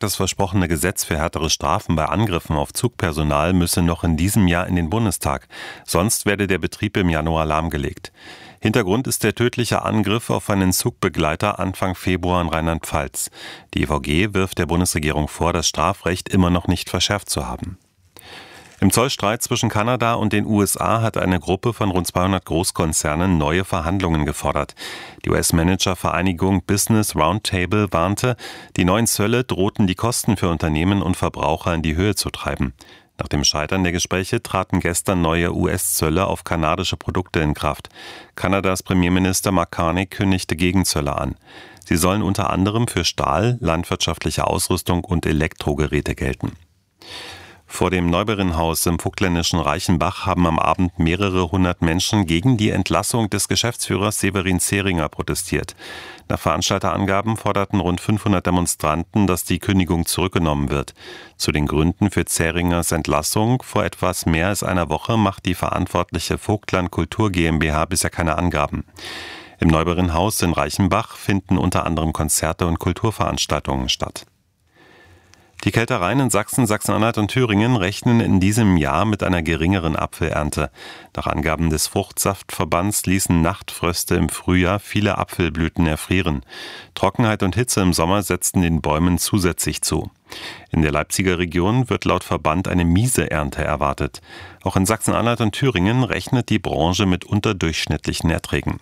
das versprochene Gesetz für härtere Strafen bei Angriffen auf Zugpersonal müsse noch in diesem Jahr in den Bundestag. Sonst werde der Betrieb im Januar lahmgelegt. Hintergrund ist der tödliche Angriff auf einen Zugbegleiter Anfang Februar in Rheinland-Pfalz. Die EVG wirft der Bundesregierung vor, das Strafrecht immer noch nicht verschärft zu haben. Im Zollstreit zwischen Kanada und den USA hat eine Gruppe von rund 200 Großkonzernen neue Verhandlungen gefordert. Die US-Manager-Vereinigung Business Roundtable warnte, die neuen Zölle drohten die Kosten für Unternehmen und Verbraucher in die Höhe zu treiben. Nach dem Scheitern der Gespräche traten gestern neue US-Zölle auf kanadische Produkte in Kraft. Kanadas Premierminister Mark Carney kündigte Gegenzölle an. Sie sollen unter anderem für Stahl, landwirtschaftliche Ausrüstung und Elektrogeräte gelten. Vor dem Neuberinnhaus im vogtländischen Reichenbach haben am Abend mehrere hundert Menschen gegen die Entlassung des Geschäftsführers Severin Zehringer protestiert. Nach Veranstalterangaben forderten rund 500 Demonstranten, dass die Kündigung zurückgenommen wird. Zu den Gründen für Zehringers Entlassung vor etwas mehr als einer Woche macht die verantwortliche Vogtland Kultur GmbH bisher keine Angaben. Im Neuberinnhaus in Reichenbach finden unter anderem Konzerte und Kulturveranstaltungen statt. Die Kältereien in Sachsen, Sachsen-Anhalt und Thüringen rechnen in diesem Jahr mit einer geringeren Apfelernte. Nach Angaben des Fruchtsaftverbands ließen Nachtfröste im Frühjahr viele Apfelblüten erfrieren. Trockenheit und Hitze im Sommer setzten den Bäumen zusätzlich zu. In der Leipziger Region wird laut Verband eine miese Ernte erwartet. Auch in Sachsen-Anhalt und Thüringen rechnet die Branche mit unterdurchschnittlichen Erträgen.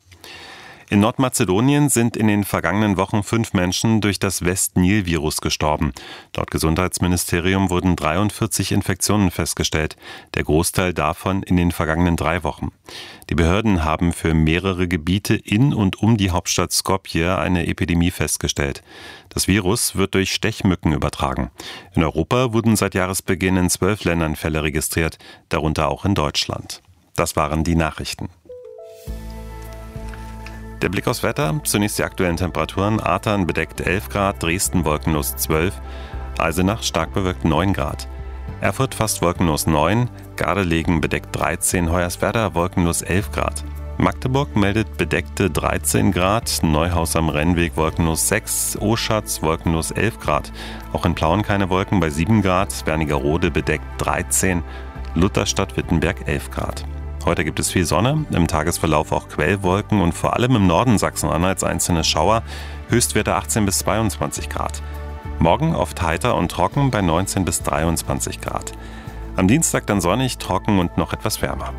In Nordmazedonien sind in den vergangenen Wochen 5 Menschen durch das West-Nil-Virus gestorben. Laut Gesundheitsministerium wurden 43 Infektionen festgestellt, der Großteil davon in den vergangenen 3 Wochen. Die Behörden haben für mehrere Gebiete in und um die Hauptstadt Skopje eine Epidemie festgestellt. Das Virus wird durch Stechmücken übertragen. In Europa wurden seit Jahresbeginn in 12 Ländern Fälle registriert, darunter auch in Deutschland. Das waren die Nachrichten. Der Blick aufs Wetter, zunächst die aktuellen Temperaturen. Artern bedeckt 11 Grad, Dresden wolkenlos 12, Eisenach stark bewölkt 9 Grad. Erfurt fast wolkenlos 9, Gardelegen bedeckt 13, Hoyerswerda wolkenlos 11 Grad. Magdeburg meldet bedeckte 13 Grad, Neuhaus am Rennweg wolkenlos 6, Oschatz wolkenlos 11 Grad. Auch in Plauen keine Wolken bei 7 Grad, Wernigerode bedeckt 13, Lutherstadt-Wittenberg 11 Grad. Heute gibt es viel Sonne, im Tagesverlauf auch Quellwolken und vor allem im Norden Sachsen-Anhalts einzelne Schauer, Höchstwerte 18 bis 22 Grad. Morgen oft heiter und trocken bei 19 bis 23 Grad. Am Dienstag dann sonnig, trocken und noch etwas wärmer.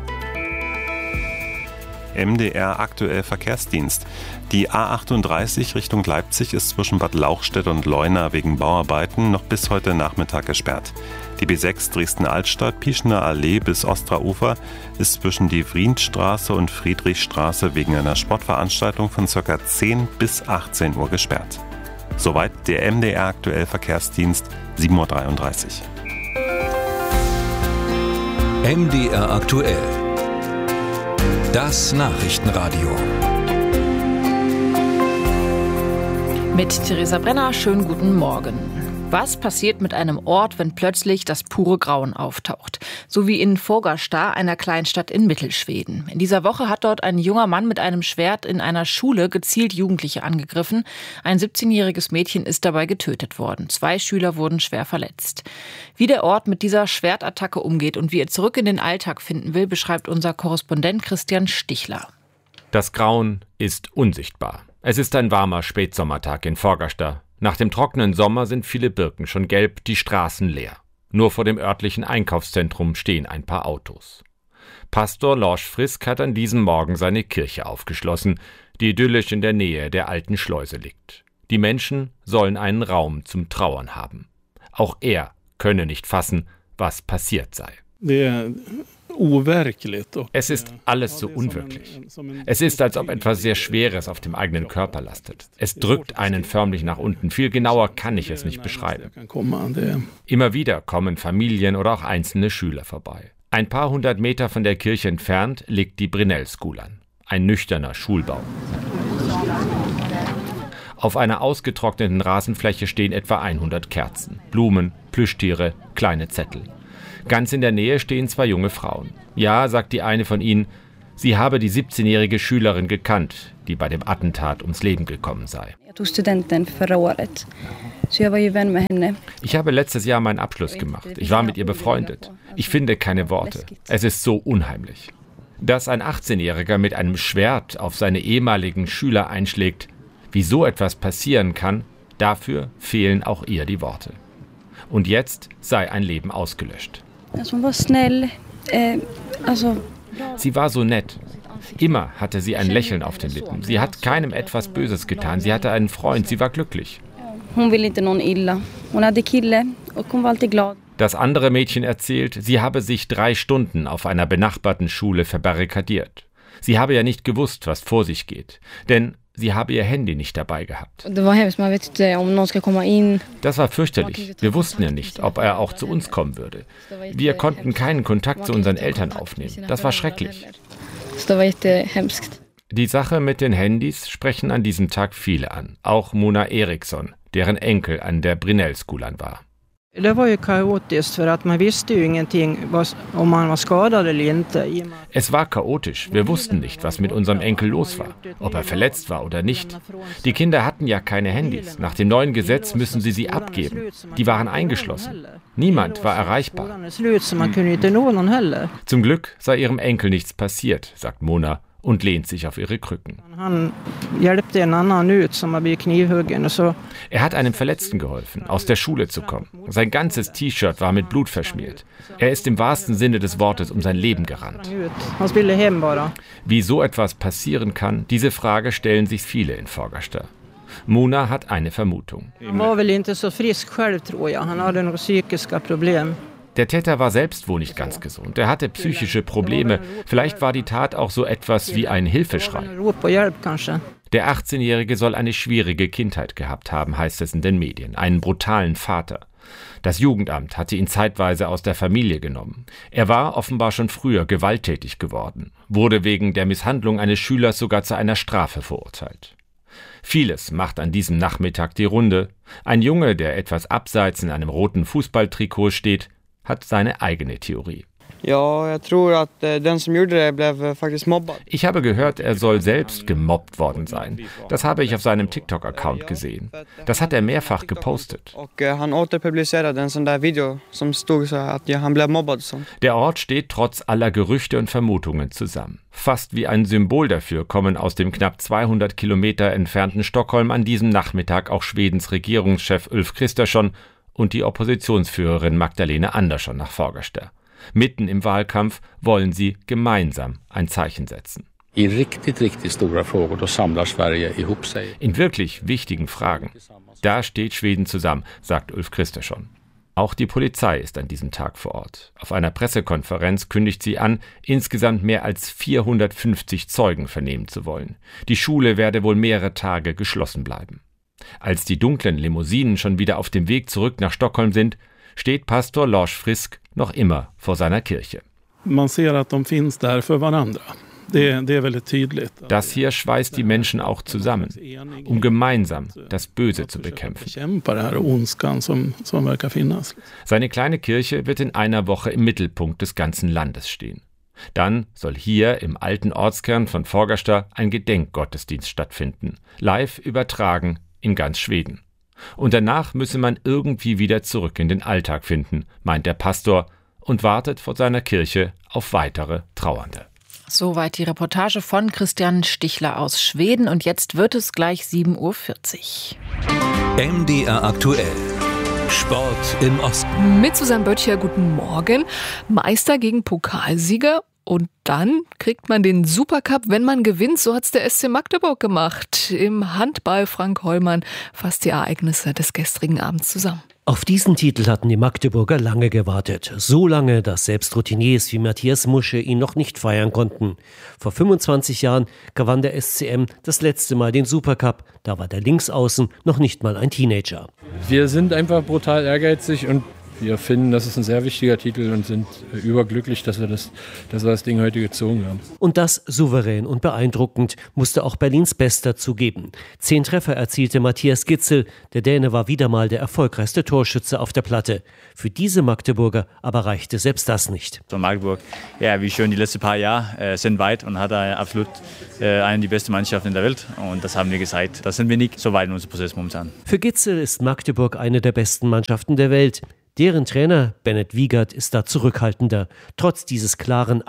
MDR aktuell Verkehrsdienst. Die A38 Richtung Leipzig ist zwischen Bad Lauchstädt und Leuna wegen Bauarbeiten noch bis heute Nachmittag gesperrt. Die B6 Dresden-Altstadt, Pieschner Allee bis Ostraufer ist zwischen die Vriendstraße und Friedrichstraße wegen einer Sportveranstaltung von ca. 10 bis 18 Uhr gesperrt. Soweit der MDR aktuell Verkehrsdienst, 7.33 Uhr. MDR aktuell. Das Nachrichtenradio. Mit Theresa Brenner, schönen guten Morgen. Was passiert mit einem Ort, wenn plötzlich das pure Grauen auftaucht? So wie in Fagersta, einer Kleinstadt in Mittelschweden. In dieser Woche hat dort ein junger Mann mit einem Schwert in einer Schule gezielt Jugendliche angegriffen. Ein 17-jähriges Mädchen ist dabei getötet worden. 2 Schüler wurden schwer verletzt. Wie der Ort mit dieser Schwertattacke umgeht und wie er zurück in den Alltag finden will, beschreibt unser Korrespondent Christian Stichler. Das Grauen ist unsichtbar. Es ist ein warmer Spätsommertag in Fagersta. Nach dem trockenen Sommer sind viele Birken schon gelb, die Straßen leer. Nur vor dem örtlichen Einkaufszentrum stehen ein paar Autos. Pastor Lars Frisk hat an diesem Morgen seine Kirche aufgeschlossen, die idyllisch in der Nähe der alten Schleuse liegt. Die Menschen sollen einen Raum zum Trauern haben. Auch er könne nicht fassen, was passiert sei. Es ist alles so unwirklich. Es ist, als ob etwas sehr Schweres auf dem eigenen Körper lastet. Es drückt einen förmlich nach unten. Viel genauer kann ich es nicht beschreiben. Immer wieder kommen Familien oder auch einzelne Schüler vorbei. Ein paar 100 Meter von der Kirche entfernt liegt die Brynäll School an. Ein nüchterner Schulbau. Auf einer ausgetrockneten Rasenfläche stehen etwa 100 Kerzen, Blumen, Plüschtiere, kleine Zettel. Ganz in der Nähe stehen 2 junge Frauen. Ja, sagt die eine von ihnen, sie habe die 17-jährige Schülerin gekannt, die bei dem Attentat ums Leben gekommen sei. Ich habe letztes Jahr meinen Abschluss gemacht. Ich war mit ihr befreundet. Ich finde keine Worte. Es ist so unheimlich. Dass ein 18-Jähriger mit einem Schwert auf seine ehemaligen Schüler einschlägt, wie so etwas passieren kann, dafür fehlen auch ihr die Worte. Und jetzt sei ein Leben ausgelöscht. Sie war so nett. Immer hatte sie ein Lächeln auf den Lippen. Sie hat keinem etwas Böses getan. Sie hatte einen Freund. Sie war glücklich. Das andere Mädchen erzählt, sie habe sich 3 Stunden auf einer benachbarten Schule verbarrikadiert. Sie habe ja nicht gewusst, was vor sich geht. Denn sie habe ihr Handy nicht dabei gehabt. Das war fürchterlich. Wir wussten ja nicht, ob er auch zu uns kommen würde. Wir konnten keinen Kontakt zu unseren Eltern aufnehmen. Das war schrecklich. Die Sache mit den Handys sprechen an diesem Tag viele an. Auch Mona Eriksson, deren Enkel an der Brinell-Skolan war. Det var ju kaotiskt för att man visste ju ingenting om man var skadad eller inte. Es war chaotisch. Wir wussten nicht, was mit unserem Enkel los war, ob er verletzt war oder nicht. Die Kinder hatten ja keine Handys. Nach dem neuen Gesetz müssen sie abgeben. Die waren eingeschlossen. Niemand war erreichbar. Zum Glück sei ihrem Enkel nichts passiert, sagt Mona und lehnt sich auf ihre Krücken. Er hat einem Verletzten geholfen, aus der Schule zu kommen. Sein ganzes T-Shirt war mit Blut verschmiert. Er ist im wahrsten Sinne des Wortes um sein Leben gerannt. Wie so etwas passieren kann, diese Frage stellen sich viele in Fagersta. Mona hat eine Vermutung. Der Täter war selbst wohl nicht ganz gesund. Er hatte psychische Probleme. Vielleicht war die Tat auch so etwas wie ein Hilfeschrei. Der 18-Jährige soll eine schwierige Kindheit gehabt haben, heißt es in den Medien. Einen brutalen Vater. Das Jugendamt hatte ihn zeitweise aus der Familie genommen. Er war offenbar schon früher gewalttätig geworden, wurde wegen der Misshandlung eines Schülers sogar zu einer Strafe verurteilt. Vieles macht an diesem Nachmittag die Runde. Ein Junge, der etwas abseits in einem roten Fußballtrikot steht, hat seine eigene Theorie. Ich habe gehört, er soll selbst gemobbt worden sein. Das habe ich auf seinem TikTok-Account gesehen. Das hat er mehrfach gepostet. Der Ort steht trotz aller Gerüchte und Vermutungen zusammen. Fast wie ein Symbol dafür kommen aus dem knapp 200 Kilometer entfernten Stockholm an diesem Nachmittag auch Schwedens Regierungschef Ulf Kristersson und die Oppositionsführerin Magdalena Andersson nach Fagersta. Mitten im Wahlkampf wollen sie gemeinsam ein Zeichen setzen. In wirklich wichtigen Fragen. Da steht Schweden zusammen, sagt Ulf Kristersson. Auch die Polizei ist an diesem Tag vor Ort. Auf einer Pressekonferenz kündigt sie an, insgesamt mehr als 450 Zeugen vernehmen zu wollen. Die Schule werde wohl mehrere Tage geschlossen bleiben. Als die dunklen Limousinen schon wieder auf dem Weg zurück nach Stockholm sind, steht Pastor Lars Frisk noch immer vor seiner Kirche. Man ser att de finns där för varandra. Det är väldigt tydligt. Das hier schweißt die Menschen auch zusammen, um gemeinsam das Böse zu bekämpfen. Seine kleine Kirche wird in einer Woche im Mittelpunkt des ganzen Landes stehen. Dann soll hier im alten Ortskern von Fagersta ein Gedenkgottesdienst stattfinden, live übertragen in ganz Schweden. Und danach müsse man irgendwie wieder zurück in den Alltag finden, meint der Pastor und wartet vor seiner Kirche auf weitere Trauernde. Soweit die Reportage von Christian Stichler aus Schweden. Und jetzt wird es gleich 7:40 Uhr. MDR aktuell. Sport im Osten. Mit Susanne Böttcher, guten Morgen. Meister gegen Pokalsieger. Und dann kriegt man den Supercup, wenn man gewinnt. So hat's der SC Magdeburg gemacht. Im Handball Frank Hollmann fasst die Ereignisse des gestrigen Abends zusammen. Auf diesen Titel hatten die Magdeburger lange gewartet. So lange, dass selbst Routiniers wie Matthias Musche ihn noch nicht feiern konnten. Vor 25 Jahren gewann der SCM das letzte Mal den Supercup. Da war der Linksaußen noch nicht mal ein Teenager. Wir sind einfach brutal ehrgeizig und Wir finden, das ist ein sehr wichtiger Titel und sind überglücklich, dass wir das Ding heute gezogen haben. Und das souverän und beeindruckend, musste auch Berlins Bester zugeben. 10 Treffer erzielte Matthias Gitzel. Der Däne war wieder mal der erfolgreichste Torschütze auf der Platte. Für diese Magdeburger aber reichte selbst das nicht. So Magdeburg, ja, wie schon die letzten paar Jahre, sind weit und hat absolut eine die beste Mannschaft in der Welt. Und das haben wir gezeigt. Da sind wir nicht so weit in unserem Prozess momentan. Für Gitzel ist Magdeburg eine der besten Mannschaften der Welt. Deren Trainer Bennett Wiegert ist da zurückhaltender, trotz dieses klaren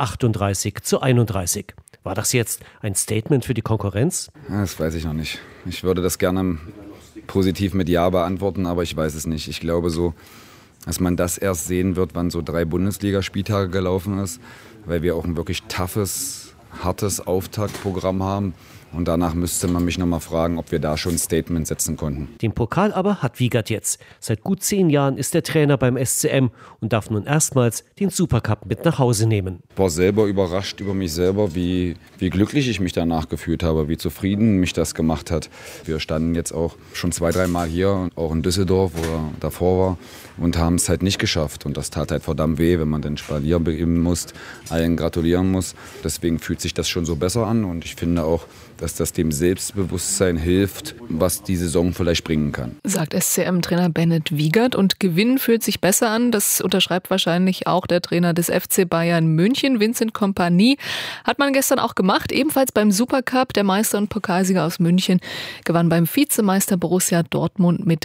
38:31. War das jetzt ein Statement für die Konkurrenz? Das weiß ich noch nicht. Ich würde das gerne positiv mit Ja beantworten, aber ich weiß es nicht. Ich glaube so, dass man das erst sehen wird, wann so 3 Bundesligaspieltage gelaufen ist, weil wir auch ein wirklich toughes, hartes Auftaktprogramm haben. Und danach müsste man mich nochmal fragen, ob wir da schon ein Statement setzen konnten. Den Pokal aber hat Wiegert jetzt. Seit gut 10 Jahren ist er Trainer beim SCM und darf nun erstmals den Supercup mit nach Hause nehmen. Ich war selber überrascht über mich selber, wie glücklich ich mich danach gefühlt habe, wie zufrieden mich das gemacht hat. Wir standen jetzt auch schon 2-3 Mal hier, auch in Düsseldorf, wo er davor war, und haben es halt nicht geschafft. Und das tat halt verdammt weh, wenn man den Spalier begeben muss, allen gratulieren muss. Deswegen fühlt sich das schon so besser an und ich finde auch, dass das dem Selbstbewusstsein hilft, was die Saison vielleicht bringen kann. Sagt SCM-Trainer Bennett Wiegert. Und Gewinn fühlt sich besser an. Das unterschreibt wahrscheinlich auch der Trainer des FC Bayern München, Vincent Kompany. Hat man gestern auch gemacht, ebenfalls beim Supercup. Der Meister und Pokalsieger aus München gewann beim Vizemeister Borussia Dortmund mit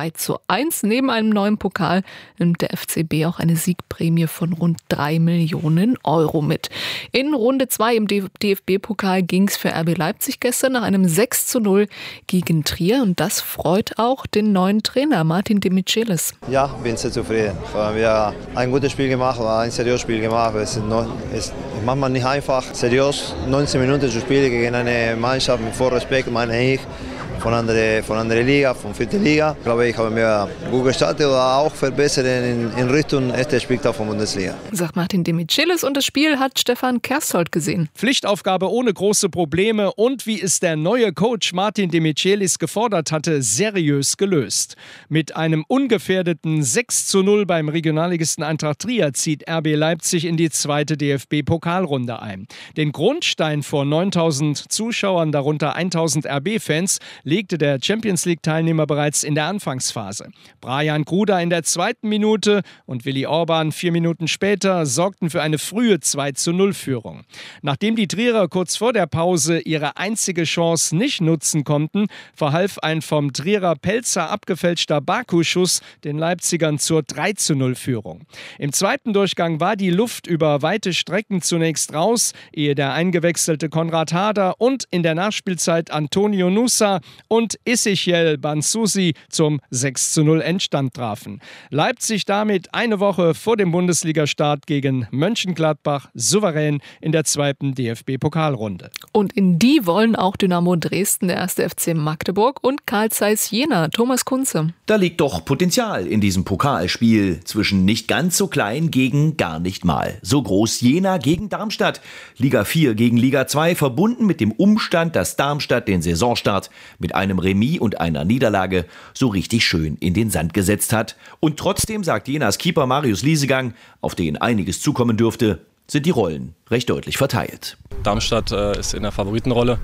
2:1. Neben einem neuen Pokal nimmt der FCB auch eine Siegprämie von rund 3 Millionen Euro mit. In Runde 2 im DFB-Pokal ging es für RB Leipzig gestern nach einem 6:0 gegen Trier. Und das freut auch den neuen Trainer Martin Demichelis. Ja, bin sehr zufrieden. Wir haben ein gutes Spiel gemacht, ein seriöses Spiel gemacht. Es ist manchmal nicht einfach, seriös 19 Minuten zu spielen gegen eine Mannschaft mit vollem Respekt, meine ich. Von anderer Liga, von 4. Liga. Ich glaube, ich habe mir gut gestartet oder auch verbessert in Richtung erster Spieltag von Bundesliga. Sagt Martin Demichelis, und das Spiel hat Stefan Kershold gesehen. Pflichtaufgabe ohne große Probleme und, wie es der neue Coach Martin Demichelis gefordert hatte, seriös gelöst. Mit einem ungefährdeten 6:0 beim Regionalligisten Eintracht Trier zieht RB Leipzig in die 2. DFB-Pokalrunde ein. Den Grundstein vor 9.000 Zuschauern, darunter 1.000 RB-Fans, legte der Champions-League-Teilnehmer bereits in der Anfangsphase. Brian Gruda in der 2. Minute und Willi Orban 4 Minuten später sorgten für eine frühe 2:0-Führung. Nachdem die Trierer kurz vor der Pause ihre einzige Chance nicht nutzen konnten, verhalf ein vom Trierer Pelzer abgefälschter Baku-Schuss den Leipzigern zur 3:0-Führung. Im zweiten Durchgang war die Luft über weite Strecken zunächst raus, ehe der eingewechselte Konrad Harder und in der Nachspielzeit Antonio Nusa und Ezechiel Bansusi zum 6:0 Endstand trafen. Leipzig damit eine Woche vor dem Bundesligastart gegen Mönchengladbach souverän in der 2. DFB-Pokalrunde. Und in die wollen auch Dynamo Dresden, der 1. FC Magdeburg und Carl Zeiss Jena. Thomas Kunze. Da liegt doch Potenzial in diesem Pokalspiel zwischen nicht ganz so klein gegen gar nicht mal so groß. Jena gegen Darmstadt, Liga 4 gegen Liga 2, verbunden mit dem Umstand, dass Darmstadt den Saisonstart mit einem Remis und einer Niederlage so richtig schön in den Sand gesetzt hat. Und trotzdem, sagt Jenas Keeper Marius Liesegang, auf den einiges zukommen dürfte, sind die Rollen recht deutlich verteilt. Darmstadt ist in der Favoritenrolle.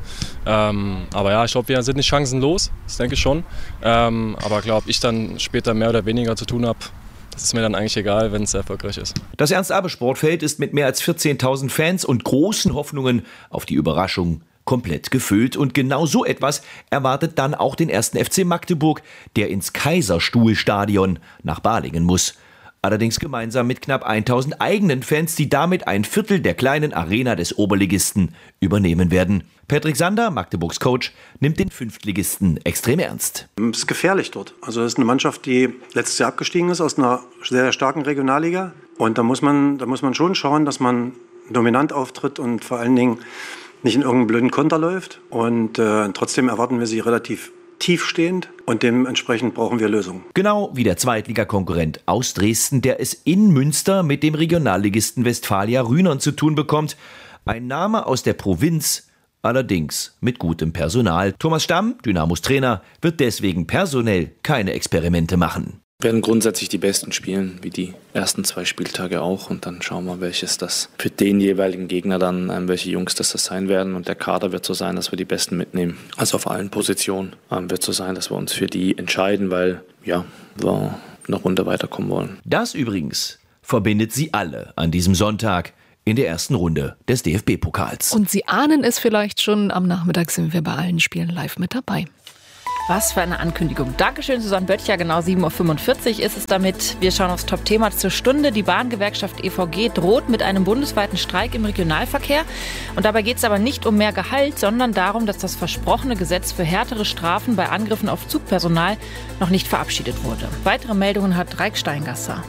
Aber ja, ich glaube, wir sind nicht chancenlos, das denke ich schon. Aber glaube ich dann später mehr oder weniger zu tun habe, das ist mir dann eigentlich egal, wenn es erfolgreich ist. Das Ernst-Abbe-Sportfeld ist mit mehr als 14.000 Fans und großen Hoffnungen auf die Überraschung komplett gefüllt. Und genau so etwas erwartet dann auch den 1. FC Magdeburg, der ins Kaiserstuhlstadion nach Balingen muss. Allerdings gemeinsam mit knapp 1.000 eigenen Fans, die damit ein Viertel der kleinen Arena des Oberligisten übernehmen werden. Patrick Sander, Magdeburgs Coach, nimmt den Fünftligisten extrem ernst. Es ist gefährlich dort. Also das ist eine Mannschaft, die letztes Jahr abgestiegen ist aus einer sehr starken Regionalliga. Und da muss man schon schauen, dass man dominant auftritt und vor allen Dingen nicht in irgendeinen blöden Konter läuft. Und trotzdem erwarten wir sie relativ tiefstehend und dementsprechend brauchen wir Lösungen. Genau wie der Zweitligakonkurrent aus Dresden, der es in Münster mit dem Regionalligisten Westfalia Rhynern zu tun bekommt. Ein Name aus der Provinz, allerdings mit gutem Personal. Thomas Stamm, Dynamos Trainer, wird deswegen personell keine Experimente machen. Wir werden grundsätzlich die Besten spielen, wie die ersten 2 Spieltage auch. Und dann schauen wir, welches das für den jeweiligen Gegner dann, welche Jungs das sein werden. Und der Kader wird so sein, dass wir die Besten mitnehmen. Also auf allen Positionen wird so sein, dass wir uns für die entscheiden, weil wir eine Runde weiterkommen wollen. Das übrigens verbindet sie alle an diesem Sonntag in der ersten Runde des DFB-Pokals. Und Sie ahnen es vielleicht schon, am Nachmittag sind wir bei allen Spielen live mit dabei. Was für eine Ankündigung. Dankeschön, Susanne Böttcher. Genau 7.45 Uhr ist es damit. Wir schauen aufs Top-Thema zur Stunde. Die Bahngewerkschaft EVG droht mit einem bundesweiten Streik im Regionalverkehr. Und dabei geht es aber nicht um mehr Gehalt, sondern darum, dass das versprochene Gesetz für härtere Strafen bei Angriffen auf Zugpersonal noch nicht verabschiedet wurde. Weitere Meldungen hat Reik Steingasser.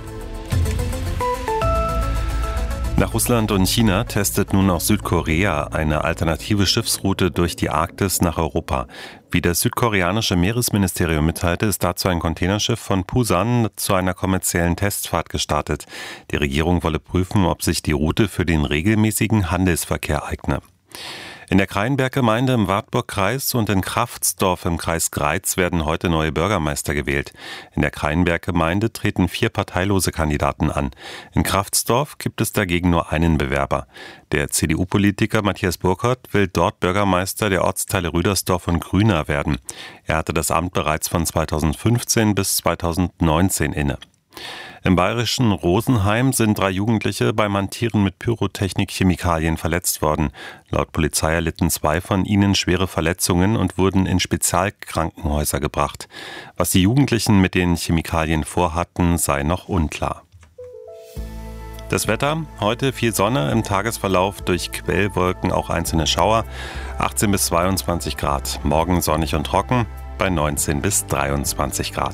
Nach Russland und China testet nun auch Südkorea eine alternative Schiffsroute durch die Arktis nach Europa. Wie das südkoreanische Meeresministerium mitteilte, ist dazu ein Containerschiff von Pusan zu einer kommerziellen Testfahrt gestartet. Die Regierung wolle prüfen, ob sich die Route für den regelmäßigen Handelsverkehr eigne. In der Kreienberg-Gemeinde im Wartburg-Kreis und in Kraftsdorf im Kreis Greiz werden heute neue Bürgermeister gewählt. In der Kreienberg-Gemeinde treten 4 parteilose Kandidaten an. In Kraftsdorf gibt es dagegen nur einen Bewerber. Der CDU-Politiker Matthias Burkhardt will dort Bürgermeister der Ortsteile Rüdersdorf und Grüna werden. Er hatte das Amt bereits von 2015 bis 2019 inne. Im bayerischen Rosenheim sind 3 Jugendliche beim Hantieren mit Pyrotechnik-Chemikalien verletzt worden. Laut Polizei erlitten 2 von ihnen schwere Verletzungen und wurden in Spezialkrankenhäuser gebracht. Was die Jugendlichen mit den Chemikalien vorhatten, sei noch unklar. Das Wetter, heute viel Sonne, im Tagesverlauf durch Quellwolken auch einzelne Schauer, 18 bis 22 Grad. Morgen sonnig und trocken, bei 19 bis 23 Grad.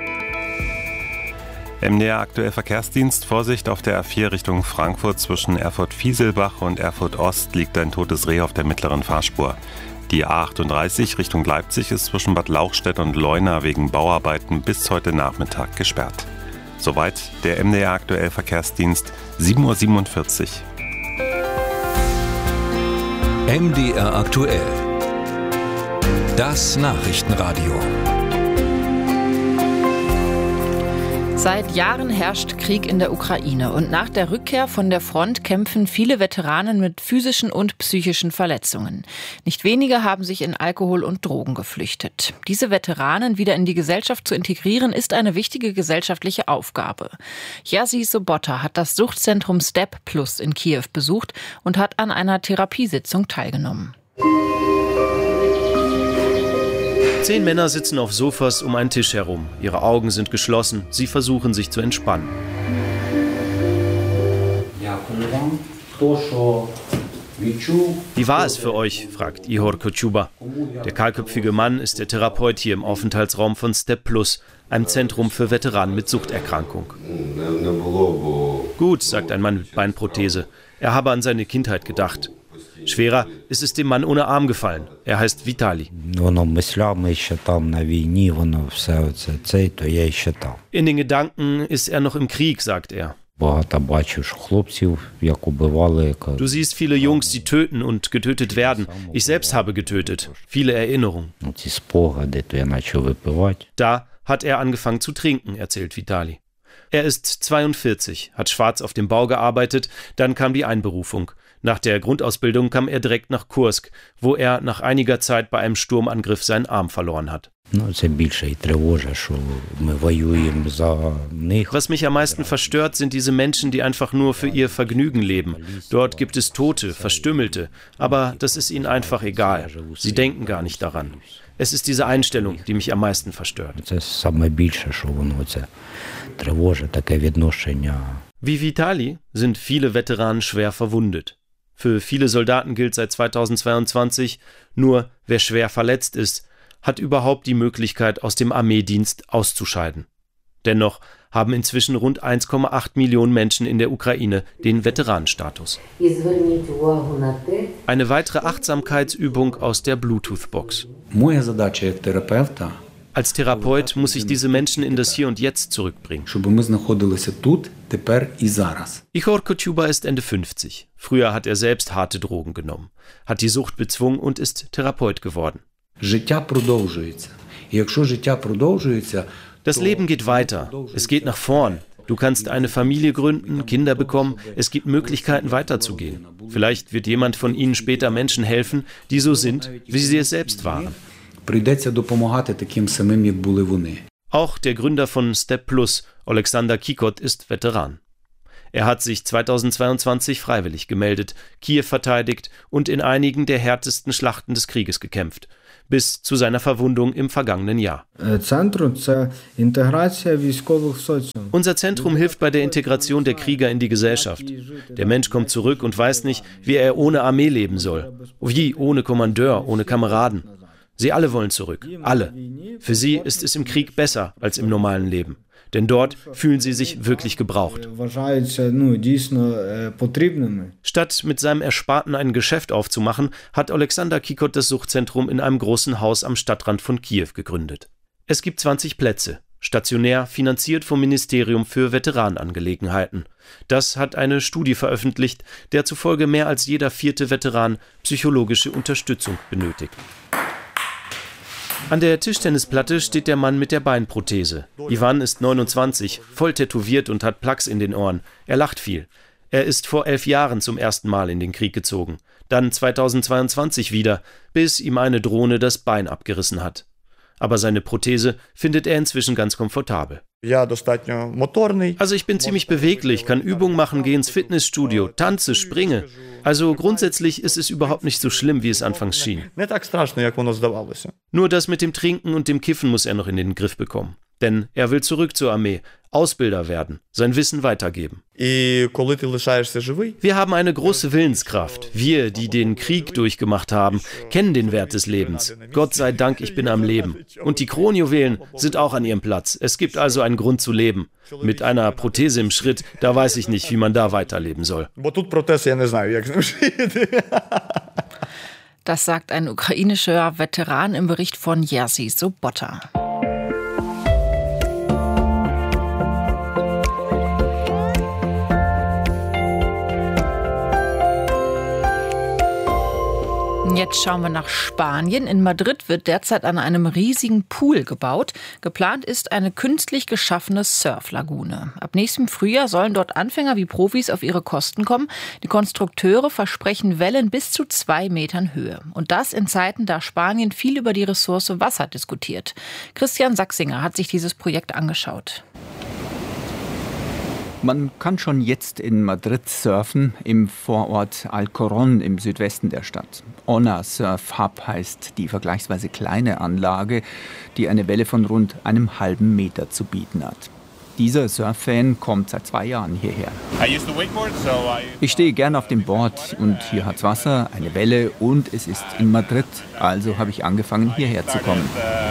MDR aktuell Verkehrsdienst. Vorsicht auf der A4 Richtung Frankfurt zwischen Erfurt-Fieselbach und Erfurt-Ost liegt ein totes Reh auf der mittleren Fahrspur. Die A38 Richtung Leipzig ist zwischen Bad Lauchstädt und Leuna wegen Bauarbeiten bis heute Nachmittag gesperrt. Soweit der MDR aktuell Verkehrsdienst, 7.47 Uhr. MDR aktuell. Das Nachrichtenradio. Seit Jahren herrscht Krieg in der Ukraine und nach der Rückkehr von der Front kämpfen viele Veteranen mit physischen und psychischen Verletzungen. Nicht wenige haben sich in Alkohol und Drogen geflüchtet. Diese Veteranen wieder in die Gesellschaft zu integrieren, ist eine wichtige gesellschaftliche Aufgabe. Jerzy Sobotta hat das Suchtzentrum Step Plus in Kiew besucht und hat an einer Therapiesitzung teilgenommen. 10 Männer sitzen auf Sofas um einen Tisch herum. Ihre Augen sind geschlossen. Sie versuchen, sich zu entspannen. Wie war es für euch? Fragt Ihor Kochuba. Der kahlköpfige Mann ist der Therapeut hier im Aufenthaltsraum von Step Plus, einem Zentrum für Veteranen mit Suchterkrankung. Gut, sagt ein Mann mit Beinprothese. Er habe an seine Kindheit gedacht. Schwerer ist es dem Mann ohne Arm gefallen. Er heißt Vitali. In den Gedanken ist er noch im Krieg, sagt er. Du siehst viele Jungs, die töten und getötet werden. Ich selbst habe getötet. Viele Erinnerungen. Da hat er angefangen zu trinken, erzählt Vitali. Er ist 42, hat schwarz auf dem Bau gearbeitet, dann kam die Einberufung. Nach der Grundausbildung kam er direkt nach Kursk, wo er nach einiger Zeit bei einem Sturmangriff seinen Arm verloren hat. Was mich am meisten verstört, sind diese Menschen, die einfach nur für ihr Vergnügen leben. Dort gibt es Tote, Verstümmelte, aber das ist ihnen einfach egal. Sie denken gar nicht daran. Es ist diese Einstellung, die mich am meisten verstört. Wie Vitali sind viele Veteranen schwer verwundet. Für viele Soldaten gilt seit 2022, nur wer schwer verletzt ist, hat überhaupt die Möglichkeit, aus dem Armeedienst auszuscheiden. Dennoch haben inzwischen rund 1,8 Millionen Menschen in der Ukraine den Veteranenstatus. Eine weitere Achtsamkeitsübung aus der Bluetooth-Box. Als Therapeut muss ich diese Menschen in das Hier und Jetzt zurückbringen. Ihor Kochuba ist Ende 50. Früher hat er selbst harte Drogen genommen, hat die Sucht bezwungen und ist Therapeut geworden. Das Leben geht weiter. Es geht nach vorn. Du kannst eine Familie gründen, Kinder bekommen. Es gibt Möglichkeiten, weiterzugehen. Vielleicht wird jemand von ihnen später Menschen helfen, die so sind, wie sie es selbst waren. Auch der Gründer von Step Plus, Oleksandr Kikot, ist Veteran. Er hat sich 2022 freiwillig gemeldet, Kiew verteidigt und in einigen der härtesten Schlachten des Krieges gekämpft, bis zu seiner Verwundung im vergangenen Jahr. Unser Zentrum hilft bei der Integration der Krieger in die Gesellschaft. Der Mensch kommt zurück und weiß nicht, wie er ohne Armee leben soll. Wie ohne Kommandeur, ohne Kameraden. Sie alle wollen zurück, alle. Für sie ist es im Krieg besser als im normalen Leben. Denn dort fühlen sie sich wirklich gebraucht. Statt mit seinem Ersparten ein Geschäft aufzumachen, hat Oleksandr Kikot das Suchtzentrum in einem großen Haus am Stadtrand von Kiew gegründet. Es gibt 20 Plätze, stationär, finanziert vom Ministerium für Veteranenangelegenheiten. Das hat eine Studie veröffentlicht, der zufolge mehr als jeder 4. Veteran psychologische Unterstützung benötigt. An der Tischtennisplatte steht der Mann mit der Beinprothese. Ivan ist 29, voll tätowiert und hat Plaques in den Ohren. Er lacht viel. Er ist vor 11 Jahren zum ersten Mal in den Krieg gezogen. Dann 2022 wieder, bis ihm eine Drohne das Bein abgerissen hat. Aber seine Prothese findet er inzwischen ganz komfortabel. Also ich bin ziemlich beweglich, kann Übungen machen, gehe ins Fitnessstudio, tanze, springe. Also grundsätzlich ist es überhaupt nicht so schlimm, wie es anfangs schien. Nur das mit dem Trinken und dem Kiffen muss er noch in den Griff bekommen. Denn er will zurück zur Armee, Ausbilder werden, sein Wissen weitergeben. Wir haben eine große Willenskraft. Wir, die den Krieg durchgemacht haben, kennen den Wert des Lebens. Gott sei Dank, ich bin am Leben. Und die Kronjuwelen sind auch an ihrem Platz. Es gibt also einen Grund zu leben. Mit einer Prothese im Schritt, da weiß ich nicht, wie man da weiterleben soll. Das sagt ein ukrainischer Veteran im Bericht von Jerzy Sobotta. Jetzt schauen wir nach Spanien. In Madrid wird derzeit an einem riesigen Pool gebaut. Geplant ist eine künstlich geschaffene Surflagune. Ab nächstem Frühjahr sollen dort Anfänger wie Profis auf ihre Kosten kommen. Die Konstrukteure versprechen Wellen bis zu 2 Metern Höhe. Und das in Zeiten, da Spanien viel über die Ressource Wasser diskutiert. Christian Sachsinger hat sich dieses Projekt angeschaut. Man kann schon jetzt in Madrid surfen, im Vorort Alcorcón im Südwesten der Stadt. Ona Surf Hub heißt die vergleichsweise kleine Anlage, die eine Welle von rund einem halben Meter zu bieten hat. Dieser Surf-Fan kommt seit 2 Jahren hierher. Ich stehe gern auf dem Board und hier hat's Wasser, eine Welle und es ist in Madrid. Also habe ich angefangen, hierher zu kommen.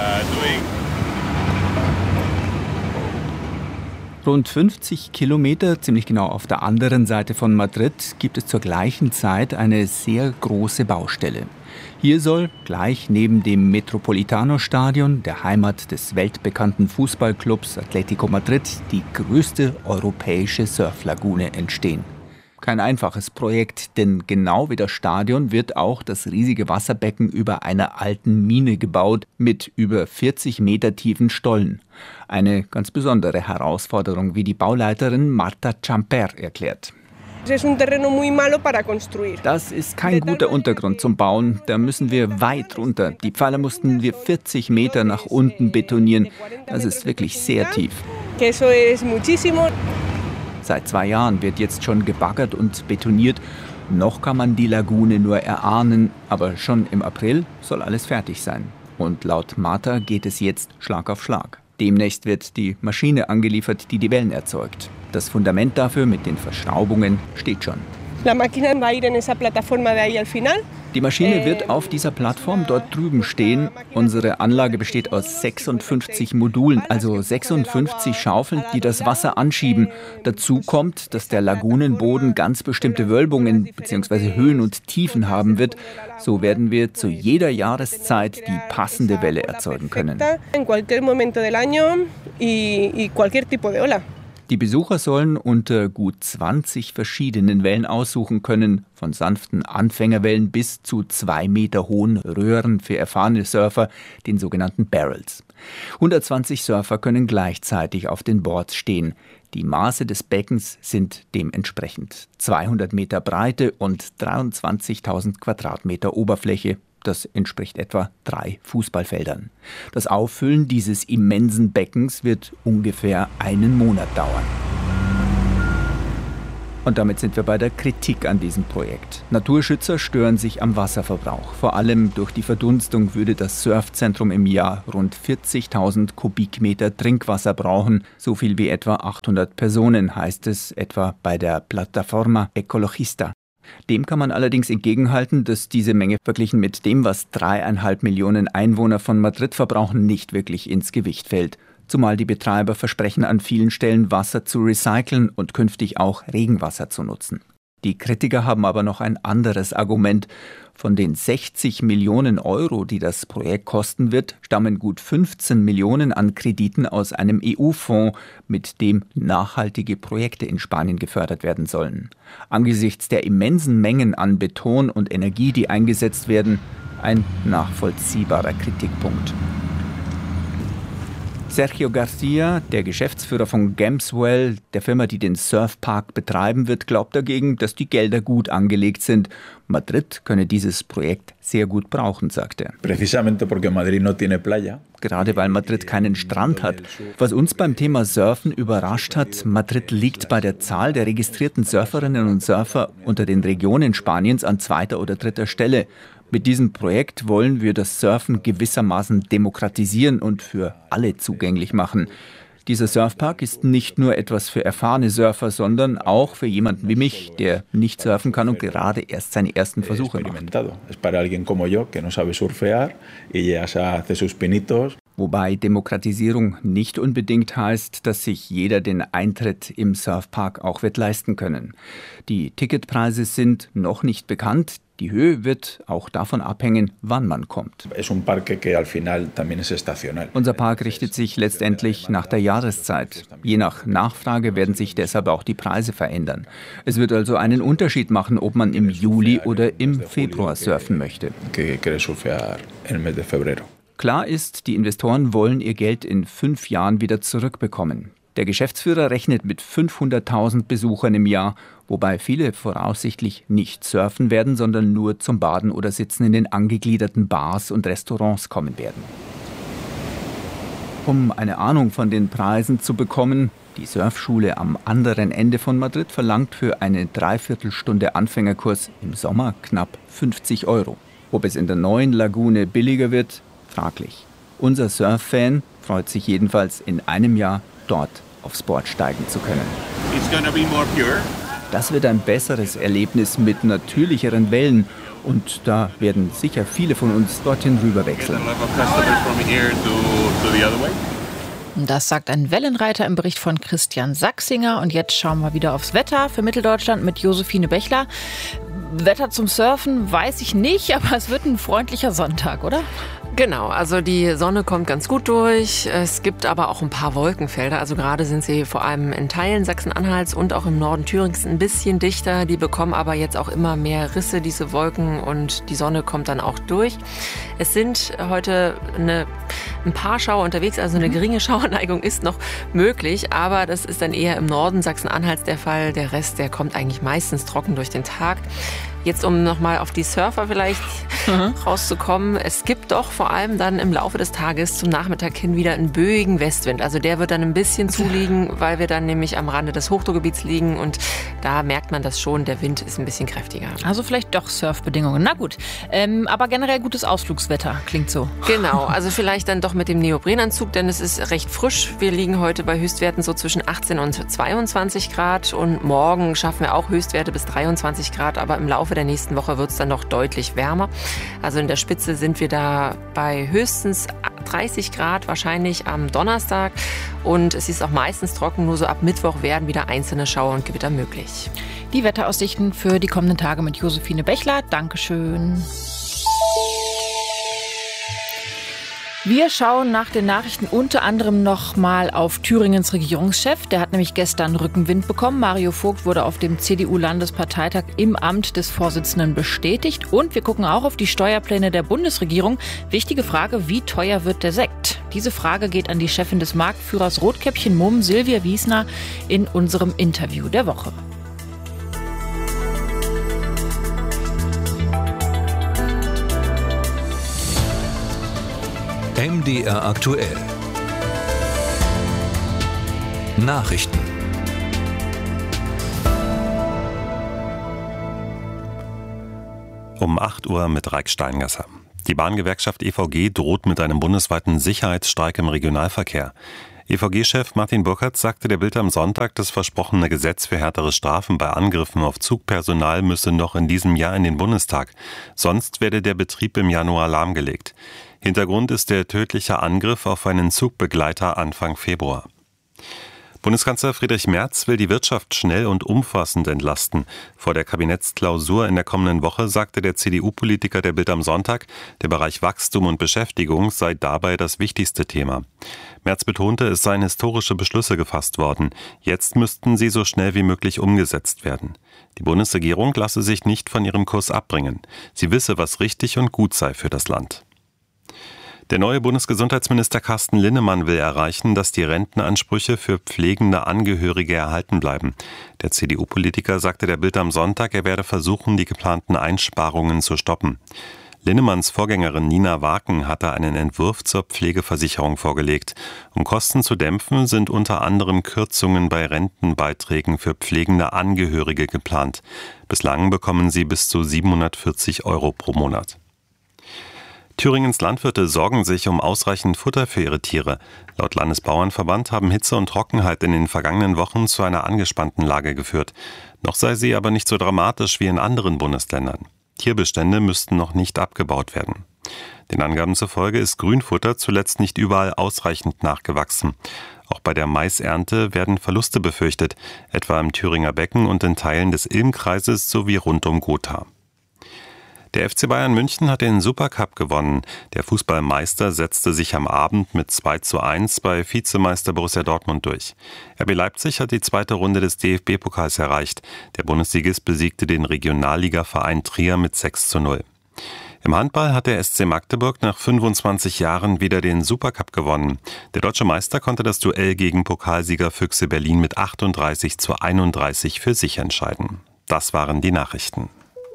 Rund 50 Kilometer, ziemlich genau auf der anderen Seite von Madrid, gibt es zur gleichen Zeit eine sehr große Baustelle. Hier soll gleich neben dem Metropolitano-Stadion, der Heimat des weltbekannten Fußballclubs Atlético Madrid, die größte europäische Surflagune entstehen. Kein einfaches Projekt, denn genau wie das Stadion wird auch das riesige Wasserbecken über einer alten Mine gebaut mit über 40 Meter tiefen Stollen. Eine ganz besondere Herausforderung, wie die Bauleiterin Marta Champer erklärt. Das ist kein guter Untergrund zum Bauen, da müssen wir weit runter. Die Pfeiler mussten wir 40 Meter nach unten betonieren. Das ist wirklich sehr tief. Seit 2 Jahren wird jetzt schon gebaggert und betoniert. Noch kann man die Lagune nur erahnen, aber schon im April soll alles fertig sein. Und laut Marta geht es jetzt Schlag auf Schlag. Demnächst wird die Maschine angeliefert, die die Wellen erzeugt. Das Fundament dafür mit den Verschraubungen steht schon. Die Maschine wird auf dieser Plattform dort drüben stehen. Unsere Anlage besteht aus 56 Modulen, also 56 Schaufeln, die das Wasser anschieben. Dazu kommt, dass der Lagunenboden ganz bestimmte Wölbungen bzw. Höhen und Tiefen haben wird. So werden wir zu jeder Jahreszeit die passende Welle erzeugen können. Die Besucher sollen unter gut 20 verschiedenen Wellen aussuchen können, von sanften Anfängerwellen bis zu 2 Meter hohen Röhren für erfahrene Surfer, den sogenannten Barrels. 120 Surfer können gleichzeitig auf den Boards stehen. Die Maße des Beckens sind dementsprechend 200 Meter Breite und 23.000 Quadratmeter Oberfläche. Das entspricht etwa 3 Fußballfeldern. Das Auffüllen dieses immensen Beckens wird ungefähr einen Monat dauern. Und damit sind wir bei der Kritik an diesem Projekt. Naturschützer stören sich am Wasserverbrauch. Vor allem durch die Verdunstung würde das Surfzentrum im Jahr rund 40.000 Kubikmeter Trinkwasser brauchen. So viel wie etwa 800 Personen, heißt es etwa bei der Plataforma Ecologista. Dem kann man allerdings entgegenhalten, dass diese Menge verglichen mit dem, was 3,5 Millionen Einwohner von Madrid verbrauchen, nicht wirklich ins Gewicht fällt. Zumal die Betreiber versprechen, an vielen Stellen Wasser zu recyceln und künftig auch Regenwasser zu nutzen. Die Kritiker haben aber noch ein anderes Argument. Von den 60 Millionen Euro, die das Projekt kosten wird, stammen gut 15 Millionen an Krediten aus einem EU-Fonds, mit dem nachhaltige Projekte in Spanien gefördert werden sollen. Angesichts der immensen Mengen an Beton und Energie, die eingesetzt werden, ein nachvollziehbarer Kritikpunkt. Sergio Garcia, der Geschäftsführer von Gemswell, der Firma, die den Surfpark betreiben wird, glaubt dagegen, dass die Gelder gut angelegt sind. Madrid könne dieses Projekt sehr gut brauchen, sagt er. Gerade weil Madrid keinen Strand hat. Was uns beim Thema Surfen überrascht hat, Madrid liegt bei der Zahl der registrierten Surferinnen und Surfer unter den Regionen Spaniens an 2. oder 3. Stelle. Mit diesem Projekt wollen wir das Surfen gewissermaßen demokratisieren und für alle zugänglich machen. Dieser Surfpark ist nicht nur etwas für erfahrene Surfer, sondern auch für jemanden wie mich, der nicht surfen kann und gerade erst seine ersten Versuche macht. Wobei Demokratisierung nicht unbedingt heißt, dass sich jeder den Eintritt im Surfpark auch wird leisten können. Die Ticketpreise sind noch nicht bekannt. Die Höhe wird auch davon abhängen, wann man kommt. Unser Park richtet sich letztendlich nach der Jahreszeit. Je nach Nachfrage werden sich deshalb auch die Preise verändern. Es wird also einen Unterschied machen, ob man im Juli oder im Februar surfen möchte. Klar ist, die Investoren wollen ihr Geld in 5 Jahren wieder zurückbekommen. Der Geschäftsführer rechnet mit 500.000 Besuchern im Jahr, wobei viele voraussichtlich nicht surfen werden, sondern nur zum Baden oder Sitzen in den angegliederten Bars und Restaurants kommen werden. Um eine Ahnung von den Preisen zu bekommen, die Surfschule am anderen Ende von Madrid verlangt für eine Dreiviertelstunde Anfängerkurs im Sommer knapp 50 €. Ob es in der neuen Lagune billiger wird, fraglich. Unser Surf-Fan freut sich jedenfalls, in einem Jahr dort aufs Board steigen zu können. Das wird ein besseres Erlebnis mit natürlicheren Wellen und da werden sicher viele von uns dorthin rüber wechseln. Das sagt ein Wellenreiter im Bericht von Christian Sachsinger. Und jetzt schauen wir wieder aufs Wetter für Mitteldeutschland mit Josephine Bechler. Wetter zum Surfen weiß ich nicht, aber es wird ein freundlicher Sonntag, oder? Genau, also die Sonne kommt ganz gut durch. Es gibt aber auch ein paar Wolkenfelder. Also gerade sind sie vor allem in Teilen Sachsen-Anhalts und auch im Norden Thürings ein bisschen dichter. Die bekommen aber jetzt auch immer mehr Risse, diese Wolken, und die Sonne kommt dann auch durch. Es sind heute ein paar Schauer unterwegs, also eine geringe Schauerneigung ist noch möglich, aber das ist dann eher im Norden Sachsen-Anhalts der Fall. Der Rest, der kommt eigentlich meistens trocken durch den Tag. Jetzt, um nochmal auf die Surfer vielleicht rauszukommen, es gibt doch vor allem dann im Laufe des Tages zum Nachmittag hin wieder einen böigen Westwind. Also der wird dann ein bisschen zuliegen, weil wir dann nämlich am Rande des Hochdruckgebiets liegen und da merkt man das schon, der Wind ist ein bisschen kräftiger. Also vielleicht doch Surfbedingungen. Na gut, aber generell gutes Ausflugswetter, klingt so. Genau, also vielleicht dann doch mit dem Neoprenanzug, denn es ist recht frisch. Wir liegen heute bei Höchstwerten so zwischen 18 und 22 Grad und morgen schaffen wir auch Höchstwerte bis 23 Grad, aber im Laufe der nächsten Woche wird es dann noch deutlich wärmer. Also in der Spitze sind wir da bei höchstens 30 Grad, wahrscheinlich am Donnerstag. Und es ist auch meistens trocken, nur so ab Mittwoch werden wieder einzelne Schauer und Gewitter möglich. Die Wetteraussichten für die kommenden Tage mit Josephine Bechler. Dankeschön. Wir schauen nach den Nachrichten unter anderem noch mal auf Thüringens Regierungschef. Der hat nämlich gestern Rückenwind bekommen. Mario Vogt wurde auf dem CDU-Landesparteitag im Amt des Vorsitzenden bestätigt. Und wir gucken auch auf die Steuerpläne der Bundesregierung. Wichtige Frage, wie teuer wird der Sekt? Diese Frage geht an die Chefin des Marktführers Rotkäppchen Mumm, Silvia Wiesner, in unserem Interview der Woche. MDR aktuell. Nachrichten. Um 8 Uhr mit Raik Steingasser. Die Bahngewerkschaft EVG droht mit einem bundesweiten Sicherheitsstreik im Regionalverkehr. EVG-Chef Martin Burkhardt sagte der Bild am Sonntag, das versprochene Gesetz für härtere Strafen bei Angriffen auf Zugpersonal müsse noch in diesem Jahr in den Bundestag. Sonst werde der Betrieb im Januar lahmgelegt. Hintergrund ist der tödliche Angriff auf einen Zugbegleiter Anfang Februar. Bundeskanzler Friedrich Merz will die Wirtschaft schnell und umfassend entlasten. Vor der Kabinettsklausur in der kommenden Woche sagte der CDU-Politiker der Bild am Sonntag, der Bereich Wachstum und Beschäftigung sei dabei das wichtigste Thema. Merz betonte, es seien historische Beschlüsse gefasst worden. Jetzt müssten sie so schnell wie möglich umgesetzt werden. Die Bundesregierung lasse sich nicht von ihrem Kurs abbringen. Sie wisse, was richtig und gut sei für das Land. Der neue Bundesgesundheitsminister Carsten Linnemann will erreichen, dass die Rentenansprüche für pflegende Angehörige erhalten bleiben. Der CDU-Politiker sagte der Bild am Sonntag, er werde versuchen, die geplanten Einsparungen zu stoppen. Linnemanns Vorgängerin Nina Waken hatte einen Entwurf zur Pflegeversicherung vorgelegt. Um Kosten zu dämpfen, sind unter anderem Kürzungen bei Rentenbeiträgen für pflegende Angehörige geplant. Bislang bekommen sie bis zu 740 € pro Monat. Thüringens Landwirte sorgen sich um ausreichend Futter für ihre Tiere. Laut Landesbauernverband haben Hitze und Trockenheit in den vergangenen Wochen zu einer angespannten Lage geführt. Noch sei sie aber nicht so dramatisch wie in anderen Bundesländern. Tierbestände müssten noch nicht abgebaut werden. Den Angaben zufolge ist Grünfutter zuletzt nicht überall ausreichend nachgewachsen. Auch bei der Maisernte werden Verluste befürchtet, etwa im Thüringer Becken und in Teilen des Ilm-Kreises sowie rund um Gotha. Der FC Bayern München hat den Supercup gewonnen. Der Fußballmeister setzte sich am Abend mit 2:1 bei Vizemeister Borussia Dortmund durch. RB Leipzig hat die zweite Runde des DFB-Pokals erreicht. Der Bundesligist besiegte den Regionalligaverein Trier mit 6:0. Im Handball hat der SC Magdeburg nach 25 Jahren wieder den Supercup gewonnen. Der deutsche Meister konnte das Duell gegen Pokalsieger Füchse Berlin mit 38:31 für sich entscheiden. Das waren die Nachrichten.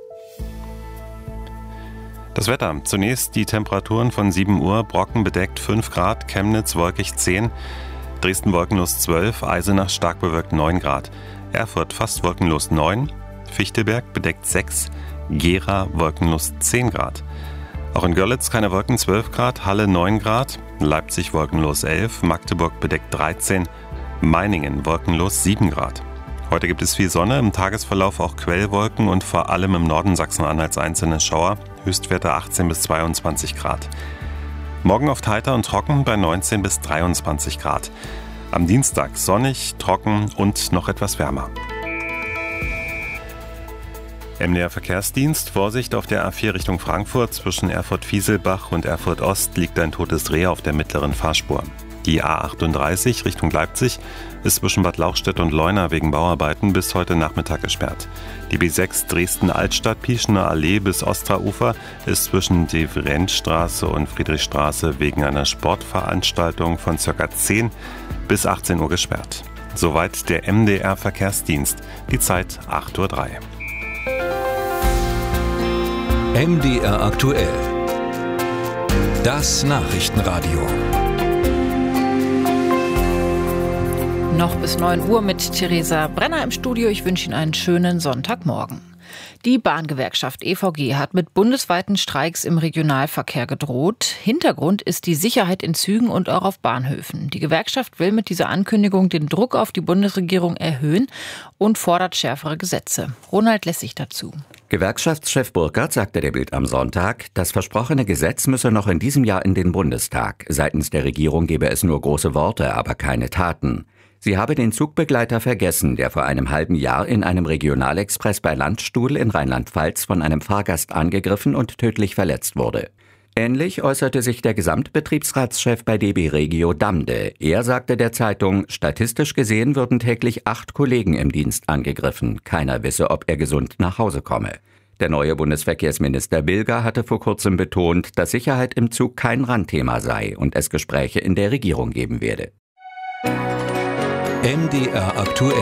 Das Wetter. Zunächst die Temperaturen von 7 Uhr. Brocken bedeckt 5 Grad, Chemnitz wolkig 10, Dresden wolkenlos 12, Eisenach stark bewölkt 9 Grad, Erfurt fast wolkenlos 9, Fichtelberg bedeckt 6, Gera wolkenlos 10 Grad. Auch in Görlitz keine Wolken 12 Grad, Halle 9 Grad, Leipzig wolkenlos 11, Magdeburg bedeckt 13, Meiningen wolkenlos 7 Grad. Heute gibt es viel Sonne, im Tagesverlauf auch Quellwolken und vor allem im Norden Sachsen-Anhalts einzelne Schauer. Höchstwerte 18 bis 22 Grad. Morgen oft heiter und trocken bei 19 bis 23 Grad. Am Dienstag sonnig, trocken und noch etwas wärmer. MDR Verkehrsdienst, Vorsicht auf der A4 Richtung Frankfurt. Zwischen Erfurt-Fieselbach und Erfurt-Ost liegt ein totes Reh auf der mittleren Fahrspur. Die A38 Richtung Leipzig ist zwischen Bad Lauchstädt und Leuna wegen Bauarbeiten bis heute Nachmittag gesperrt. Die B6 Dresden-Altstadt-Pieschener Allee bis Ostraufer ist zwischen Devrentstraße und Friedrichstraße wegen einer Sportveranstaltung von ca. 10 bis 18 Uhr gesperrt. Soweit der MDR Verkehrsdienst. Die Zeit 8:03 Uhr. MDR aktuell. Das Nachrichtenradio. Noch bis 9 Uhr mit Theresa Brenner im Studio. Ich wünsche Ihnen einen schönen Sonntagmorgen. Die Bahngewerkschaft EVG hat mit bundesweiten Streiks im Regionalverkehr gedroht. Hintergrund ist die Sicherheit in Zügen und auch auf Bahnhöfen. Die Gewerkschaft will mit dieser Ankündigung den Druck auf die Bundesregierung erhöhen und fordert schärfere Gesetze. Ronald Lessig dazu. Gewerkschaftschef Burkhardt sagte der Bild am Sonntag, das versprochene Gesetz müsse noch in diesem Jahr in den Bundestag. Seitens der Regierung gebe es nur große Worte, aber keine Taten. Sie habe den Zugbegleiter vergessen, der vor einem halben Jahr in einem Regionalexpress bei Landstuhl in Rheinland-Pfalz von einem Fahrgast angegriffen und tödlich verletzt wurde. Ähnlich äußerte sich der Gesamtbetriebsratschef bei DB Regio Damde. Er sagte der Zeitung, statistisch gesehen würden täglich 8 Kollegen im Dienst angegriffen. Keiner wisse, ob er gesund nach Hause komme. Der neue Bundesverkehrsminister Bilger hatte vor kurzem betont, dass Sicherheit im Zug kein Randthema sei und es Gespräche in der Regierung geben werde. MDR aktuell.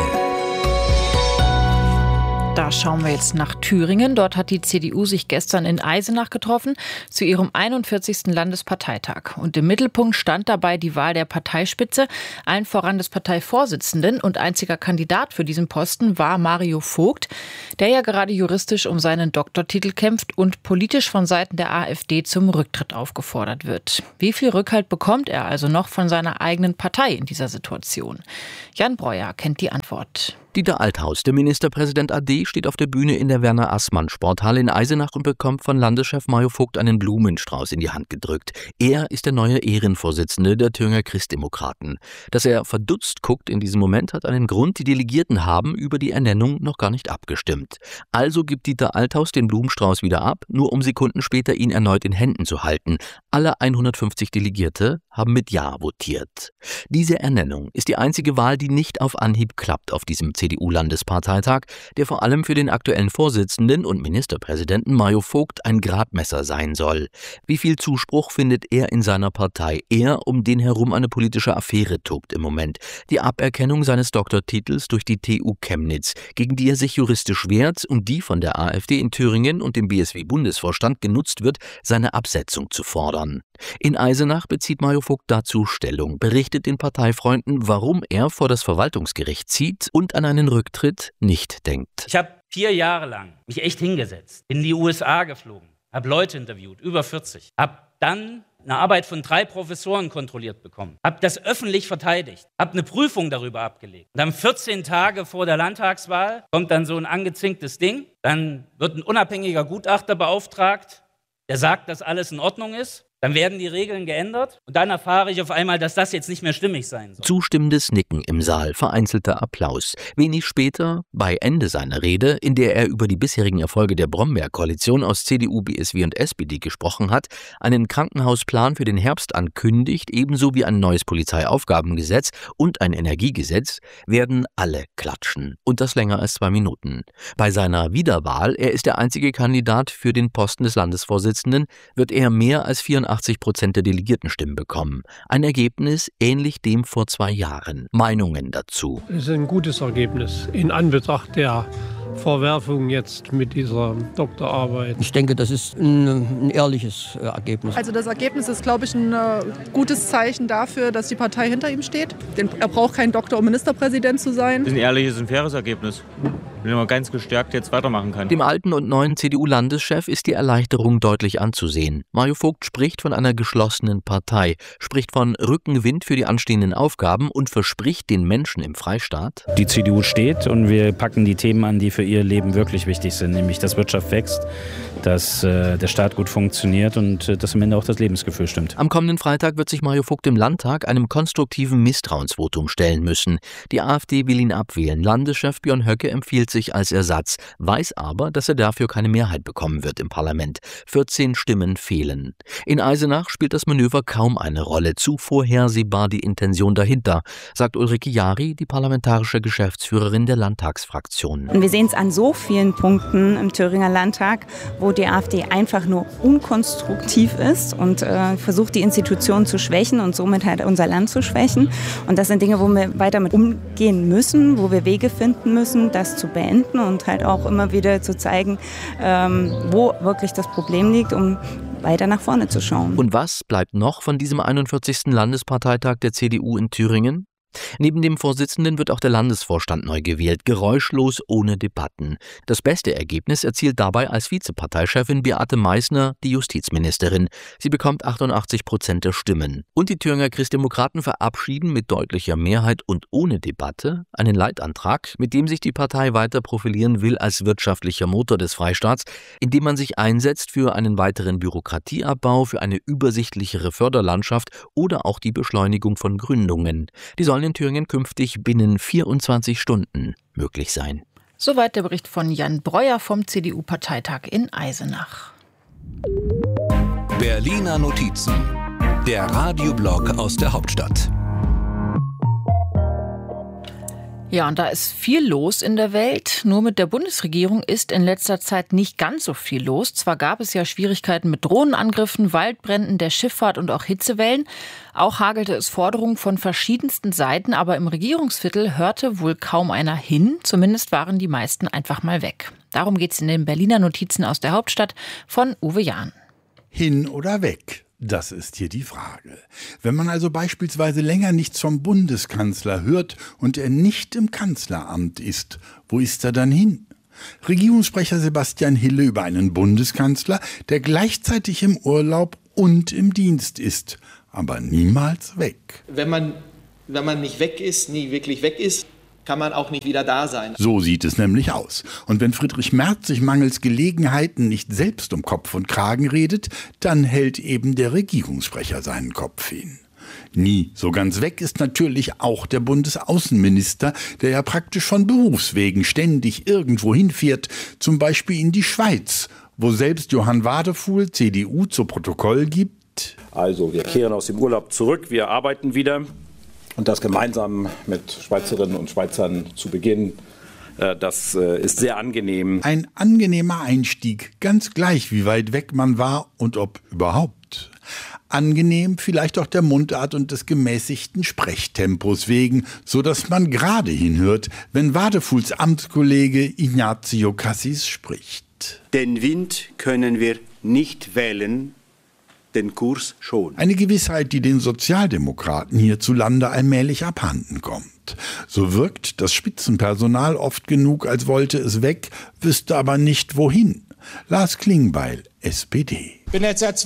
Da schauen wir jetzt nach Thüringen. Dort hat die CDU sich gestern in Eisenach getroffen zu ihrem 41. Landesparteitag. Und im Mittelpunkt stand dabei die Wahl der Parteispitze, allen voran des Parteivorsitzenden. Und einziger Kandidat für diesen Posten war Mario Vogt, der ja gerade juristisch um seinen Doktortitel kämpft und politisch von Seiten der AfD zum Rücktritt aufgefordert wird. Wie viel Rückhalt bekommt er also noch von seiner eigenen Partei in dieser Situation? Jan Breuer kennt die Antwort. Dieter Althaus, der Ministerpräsident AD, steht auf der Bühne in der Werner-Assmann-Sporthalle in Eisenach und bekommt von Landeschef Mario Vogt einen Blumenstrauß in die Hand gedrückt. Er ist der neue Ehrenvorsitzende der Thüringer Christdemokraten. Dass er verdutzt guckt in diesem Moment, hat einen Grund. Die Delegierten haben über die Ernennung noch gar nicht abgestimmt. Also gibt Dieter Althaus den Blumenstrauß wieder ab, nur um Sekunden später ihn erneut in Händen zu halten. Alle 150 Delegierte haben mit Ja votiert. Diese Ernennung ist die einzige Wahl, die nicht auf Anhieb klappt auf diesem CDU-Landesparteitag, der vor allem für den aktuellen Vorsitzenden und Ministerpräsidenten Mario Vogt ein Gradmesser sein soll. Wie viel Zuspruch findet er in seiner Partei? Er, um den herum eine politische Affäre tobt im Moment. Die Aberkennung seines Doktortitels durch die TU Chemnitz, gegen die er sich juristisch wehrt und die von der AfD in Thüringen und dem BSW-Bundesvorstand genutzt wird, seine Absetzung zu fordern. In Eisenach bezieht Mario Vogt dazu Stellung, berichtet den Parteifreunden, warum er vor das Verwaltungsgericht zieht und an einen Rücktritt nicht denkt. Ich habe 4 Jahre lang mich echt hingesetzt, in die USA geflogen, habe Leute interviewt, über 40, habe dann eine Arbeit von 3 Professoren kontrolliert bekommen, habe das öffentlich verteidigt, habe eine Prüfung darüber abgelegt. Und dann 14 Tage vor der Landtagswahl kommt dann so ein angezinktes Ding, dann wird ein unabhängiger Gutachter beauftragt, der sagt, dass alles in Ordnung ist. Dann werden die Regeln geändert und dann erfahre ich auf einmal, dass das jetzt nicht mehr stimmig sein soll. Zustimmendes Nicken im Saal, vereinzelter Applaus. Wenig später, bei Ende seiner Rede, in der er über die bisherigen Erfolge der Brombeer-Koalition aus CDU, BSW und SPD gesprochen hat, einen Krankenhausplan für den Herbst ankündigt, ebenso wie ein neues Polizeiaufgabengesetz und ein Energiegesetz, werden alle klatschen. Und das länger als 2 Minuten. Bei seiner Wiederwahl, er ist der einzige Kandidat für den Posten des Landesvorsitzenden, wird er mehr als 84% der Delegiertenstimmen bekommen. Ein Ergebnis ähnlich dem vor 2 Jahren. Meinungen dazu. Es ist ein gutes Ergebnis in Anbetracht der Vorwerfungen jetzt mit dieser Doktorarbeit. Ich denke, das ist ein ehrliches Ergebnis. Also das Ergebnis ist, glaube ich, ein gutes Zeichen dafür, dass die Partei hinter ihm steht. Er braucht kein Doktor, um Ministerpräsident zu sein. Das ist ein ehrliches und faires Ergebnis. Wenn man ganz gestärkt jetzt weitermachen kann. Dem alten und neuen CDU-Landeschef ist die Erleichterung deutlich anzusehen. Mario Vogt spricht von einer geschlossenen Partei, spricht von Rückenwind für die anstehenden Aufgaben und verspricht den Menschen im Freistaat: Die CDU steht und wir packen die Themen an, die für ihr Leben wirklich wichtig sind, nämlich dass Wirtschaft wächst, dass der Staat gut funktioniert und dass am Ende auch das Lebensgefühl stimmt. Am kommenden Freitag wird sich Mario Vogt im Landtag einem konstruktiven Misstrauensvotum stellen müssen. Die AfD will ihn abwählen. Landeschef Björn Höcke empfiehlt sich als Ersatz, weiß aber, dass er dafür keine Mehrheit bekommen wird im Parlament. 14 Stimmen fehlen. In Eisenach spielt das Manöver kaum eine Rolle. Zu vorhersehbar die Intention dahinter, sagt Ulrike Jari, die parlamentarische Geschäftsführerin der Landtagsfraktion. Und wir sehen es an so vielen Punkten im Thüringer Landtag, wo die AfD einfach nur unkonstruktiv ist und versucht, die Institutionen zu schwächen und somit halt unser Land zu schwächen. Und das sind Dinge, wo wir weiter mit umgehen müssen, wo wir Wege finden müssen, das zu beenden und halt auch immer wieder zu zeigen, wo wirklich das Problem liegt, um weiter nach vorne zu schauen. Und was bleibt noch von diesem 41. Landesparteitag der CDU in Thüringen? Neben dem Vorsitzenden wird auch der Landesvorstand neu gewählt, geräuschlos, ohne Debatten. Das beste Ergebnis erzielt dabei als Vizeparteichefin Beate Meißner, die Justizministerin. Sie bekommt 88% der Stimmen. Und die Thüringer Christdemokraten verabschieden mit deutlicher Mehrheit und ohne Debatte einen Leitantrag, mit dem sich die Partei weiter profilieren will als wirtschaftlicher Motor des Freistaats, indem man sich einsetzt für einen weiteren Bürokratieabbau, für eine übersichtlichere Förderlandschaft oder auch die Beschleunigung von Gründungen. Die sollen in Thüringen künftig binnen 24 Stunden möglich sein. Soweit der Bericht von Jan Breuer vom CDU-Parteitag in Eisenach. Berliner Notizen, der Radioblog aus der Hauptstadt. Ja, und da ist viel los in der Welt. Nur mit der Bundesregierung ist in letzter Zeit nicht ganz so viel los. Zwar gab es ja Schwierigkeiten mit Drohnenangriffen, Waldbränden, der Schifffahrt und auch Hitzewellen. Auch hagelte es Forderungen von verschiedensten Seiten. Aber im Regierungsviertel hörte wohl kaum einer hin. Zumindest waren die meisten einfach mal weg. Darum geht's in den Berliner Notizen aus der Hauptstadt von Uwe Jahn. Hin oder weg? Das ist hier die Frage. Wenn man also beispielsweise länger nichts vom Bundeskanzler hört und er nicht im Kanzleramt ist, wo ist er dann hin? Regierungssprecher Sebastian Hille über einen Bundeskanzler, der gleichzeitig im Urlaub und im Dienst ist, aber niemals weg. Wenn man nicht weg ist, nie wirklich weg ist, kann man auch nicht wieder da sein. So sieht es nämlich aus. Und wenn Friedrich Merz sich mangels Gelegenheiten nicht selbst um Kopf und Kragen redet, dann hält eben der Regierungssprecher seinen Kopf hin. Nie so ganz weg ist natürlich auch der Bundesaußenminister, der ja praktisch von Berufswegen ständig irgendwo hinfährt, zum Beispiel in die Schweiz, wo selbst Johann Wadefuhl, CDU, zu Protokoll gibt: Also, wir kehren aus dem Urlaub zurück, wir arbeiten wieder. Und das gemeinsam mit Schweizerinnen und Schweizern zu Beginn, das ist sehr angenehm. Ein angenehmer Einstieg, ganz gleich wie weit weg man war und ob überhaupt. Angenehm vielleicht auch der Mundart und des gemäßigten Sprechtempos wegen, so dass man gerade hinhört, wenn Wadefuhls Amtskollege Ignazio Cassis spricht. Den Wind können wir nicht wählen, den Kurs schon. Eine Gewissheit, die den Sozialdemokraten hierzulande allmählich abhanden kommt. So wirkt das Spitzenpersonal oft genug, als wollte es weg, wüsste aber nicht wohin. Lars Klingbeil, SPD. Ich bin jetzt seit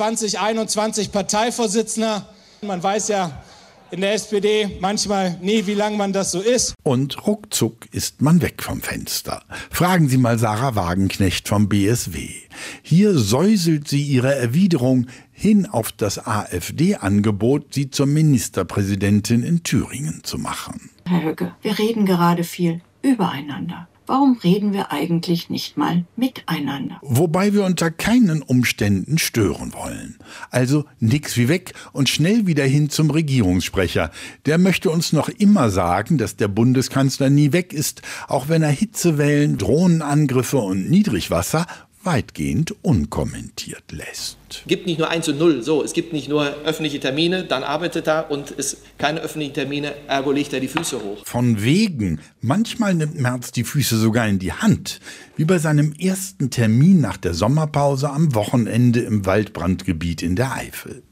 2021 Parteivorsitzender. Man weiß ja in der SPD manchmal nie, wie lange man das so ist. Und ruckzuck ist man weg vom Fenster. Fragen Sie mal Sarah Wagenknecht vom BSW. Hier säuselt sie ihre Erwiderung hin auf das AfD-Angebot, sie zur Ministerpräsidentin in Thüringen zu machen. Herr Höcke, wir reden gerade viel übereinander. Warum reden wir eigentlich nicht mal miteinander? Wobei wir unter keinen Umständen stören wollen. Also nix wie weg und schnell wieder hin zum Regierungssprecher. Der möchte uns noch immer sagen, dass der Bundeskanzler nie weg ist, auch wenn er Hitzewellen, Drohnenangriffe und Niedrigwasser weitgehend unkommentiert lässt. Es gibt nicht nur 1 und 0, so, es gibt nicht nur öffentliche Termine, dann arbeitet er und es keine öffentlichen Termine, ergo legt er die Füße hoch. Von wegen. Manchmal nimmt Merz die Füße sogar in die Hand, wie bei seinem ersten Termin nach der Sommerpause am Wochenende im Waldbrandgebiet in der Eifel.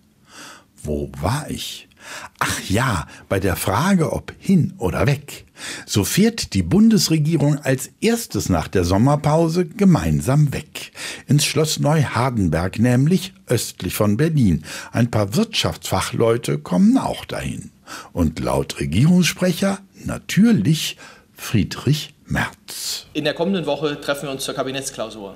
Wo war ich? Ach ja, bei der Frage, ob hin oder weg. So fährt die Bundesregierung als erstes nach der Sommerpause gemeinsam weg. Ins Schloss Neuhardenberg, nämlich östlich von Berlin. Ein paar Wirtschaftsfachleute kommen auch dahin. Und laut Regierungssprecher natürlich Friedrich Merz. In der kommenden Woche treffen wir uns zur Kabinettsklausur.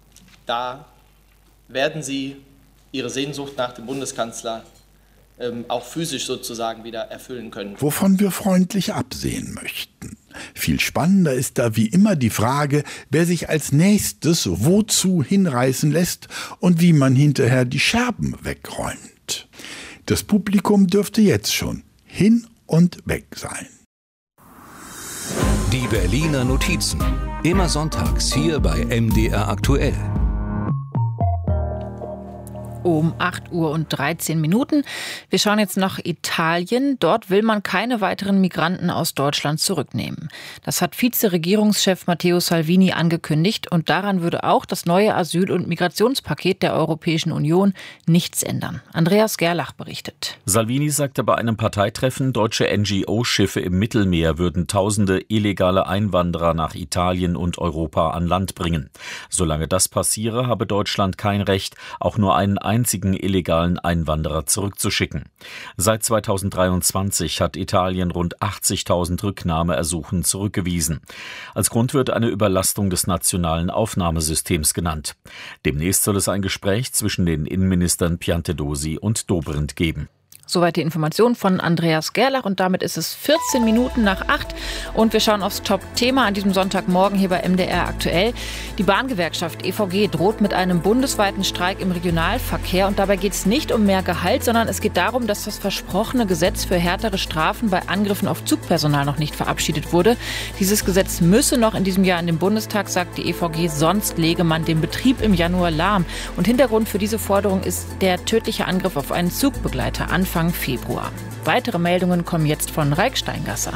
Da werden Sie Ihre Sehnsucht nach dem Bundeskanzler auch physisch sozusagen wieder erfüllen können. Wovon wir freundlich absehen möchten. Viel spannender ist da wie immer die Frage, wer sich als nächstes wozu hinreißen lässt und wie man hinterher die Scherben wegräumt. Das Publikum dürfte jetzt schon hin und weg sein. Die Berliner Notizen. Immer sonntags hier bei MDR aktuell. Um 8:13 Uhr. Wir schauen jetzt nach Italien. Dort will man keine weiteren Migranten aus Deutschland zurücknehmen. Das hat Vize-Regierungschef Matteo Salvini angekündigt. Und daran würde auch das neue Asyl- und Migrationspaket der Europäischen Union nichts ändern. Andreas Gerlach berichtet. Salvini sagte bei einem Parteitreffen, deutsche NGO-Schiffe im Mittelmeer würden tausende illegale Einwanderer nach Italien und Europa an Land bringen. Solange das passiere, habe Deutschland kein Recht, auch nur einen einzigen illegalen Einwanderer zurückzuschicken. Seit 2023 hat Italien rund 80.000 Rücknahmeersuchen zurückgewiesen. Als Grund wird eine Überlastung des nationalen Aufnahmesystems genannt. Demnächst soll es ein Gespräch zwischen den Innenministern Piantedosi und Dobrindt geben. Soweit die Information von Andreas Gerlach und damit ist es 14 Minuten nach 8 und wir schauen aufs Top-Thema an diesem Sonntagmorgen hier bei MDR aktuell. Die Bahngewerkschaft EVG droht mit einem bundesweiten Streik im Regionalverkehr und dabei geht es nicht um mehr Gehalt, sondern es geht darum, dass das versprochene Gesetz für härtere Strafen bei Angriffen auf Zugpersonal noch nicht verabschiedet wurde. Dieses Gesetz müsse noch in diesem Jahr in den Bundestag, sagt die EVG, sonst lege man den Betrieb im Januar lahm. Und Hintergrund für diese Forderung ist der tödliche Angriff auf einen Zugbegleiter Anfang Februar. Weitere Meldungen kommen jetzt von Raik Steingasser.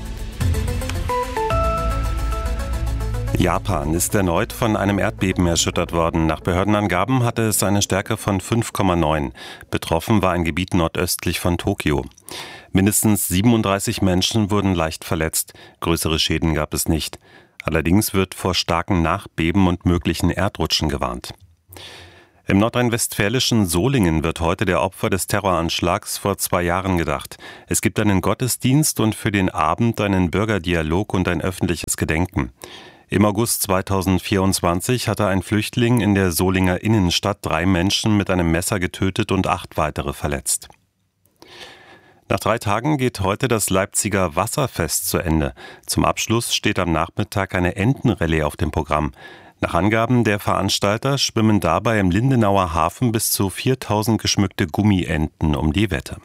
Japan ist erneut von einem Erdbeben erschüttert worden. Nach Behördenangaben hatte es eine Stärke von 5,9. Betroffen war ein Gebiet nordöstlich von Tokio. Mindestens 37 Menschen wurden leicht verletzt. Größere Schäden gab es nicht. Allerdings wird vor starken Nachbeben und möglichen Erdrutschen gewarnt. Im nordrhein-westfälischen Solingen wird heute der Opfer des Terroranschlags vor 2 Jahren gedacht. Es gibt einen Gottesdienst und für den Abend einen Bürgerdialog und ein öffentliches Gedenken. Im August 2024 hatte ein Flüchtling in der Solinger Innenstadt 3 Menschen mit einem Messer getötet und 8 weitere verletzt. Nach 3 Tagen geht heute das Leipziger Wasserfest zu Ende. Zum Abschluss steht am Nachmittag eine Entenrallye auf dem Programm. Nach Angaben der Veranstalter schwimmen dabei im Lindenauer Hafen bis zu 4000 geschmückte Gummienten um die Wette.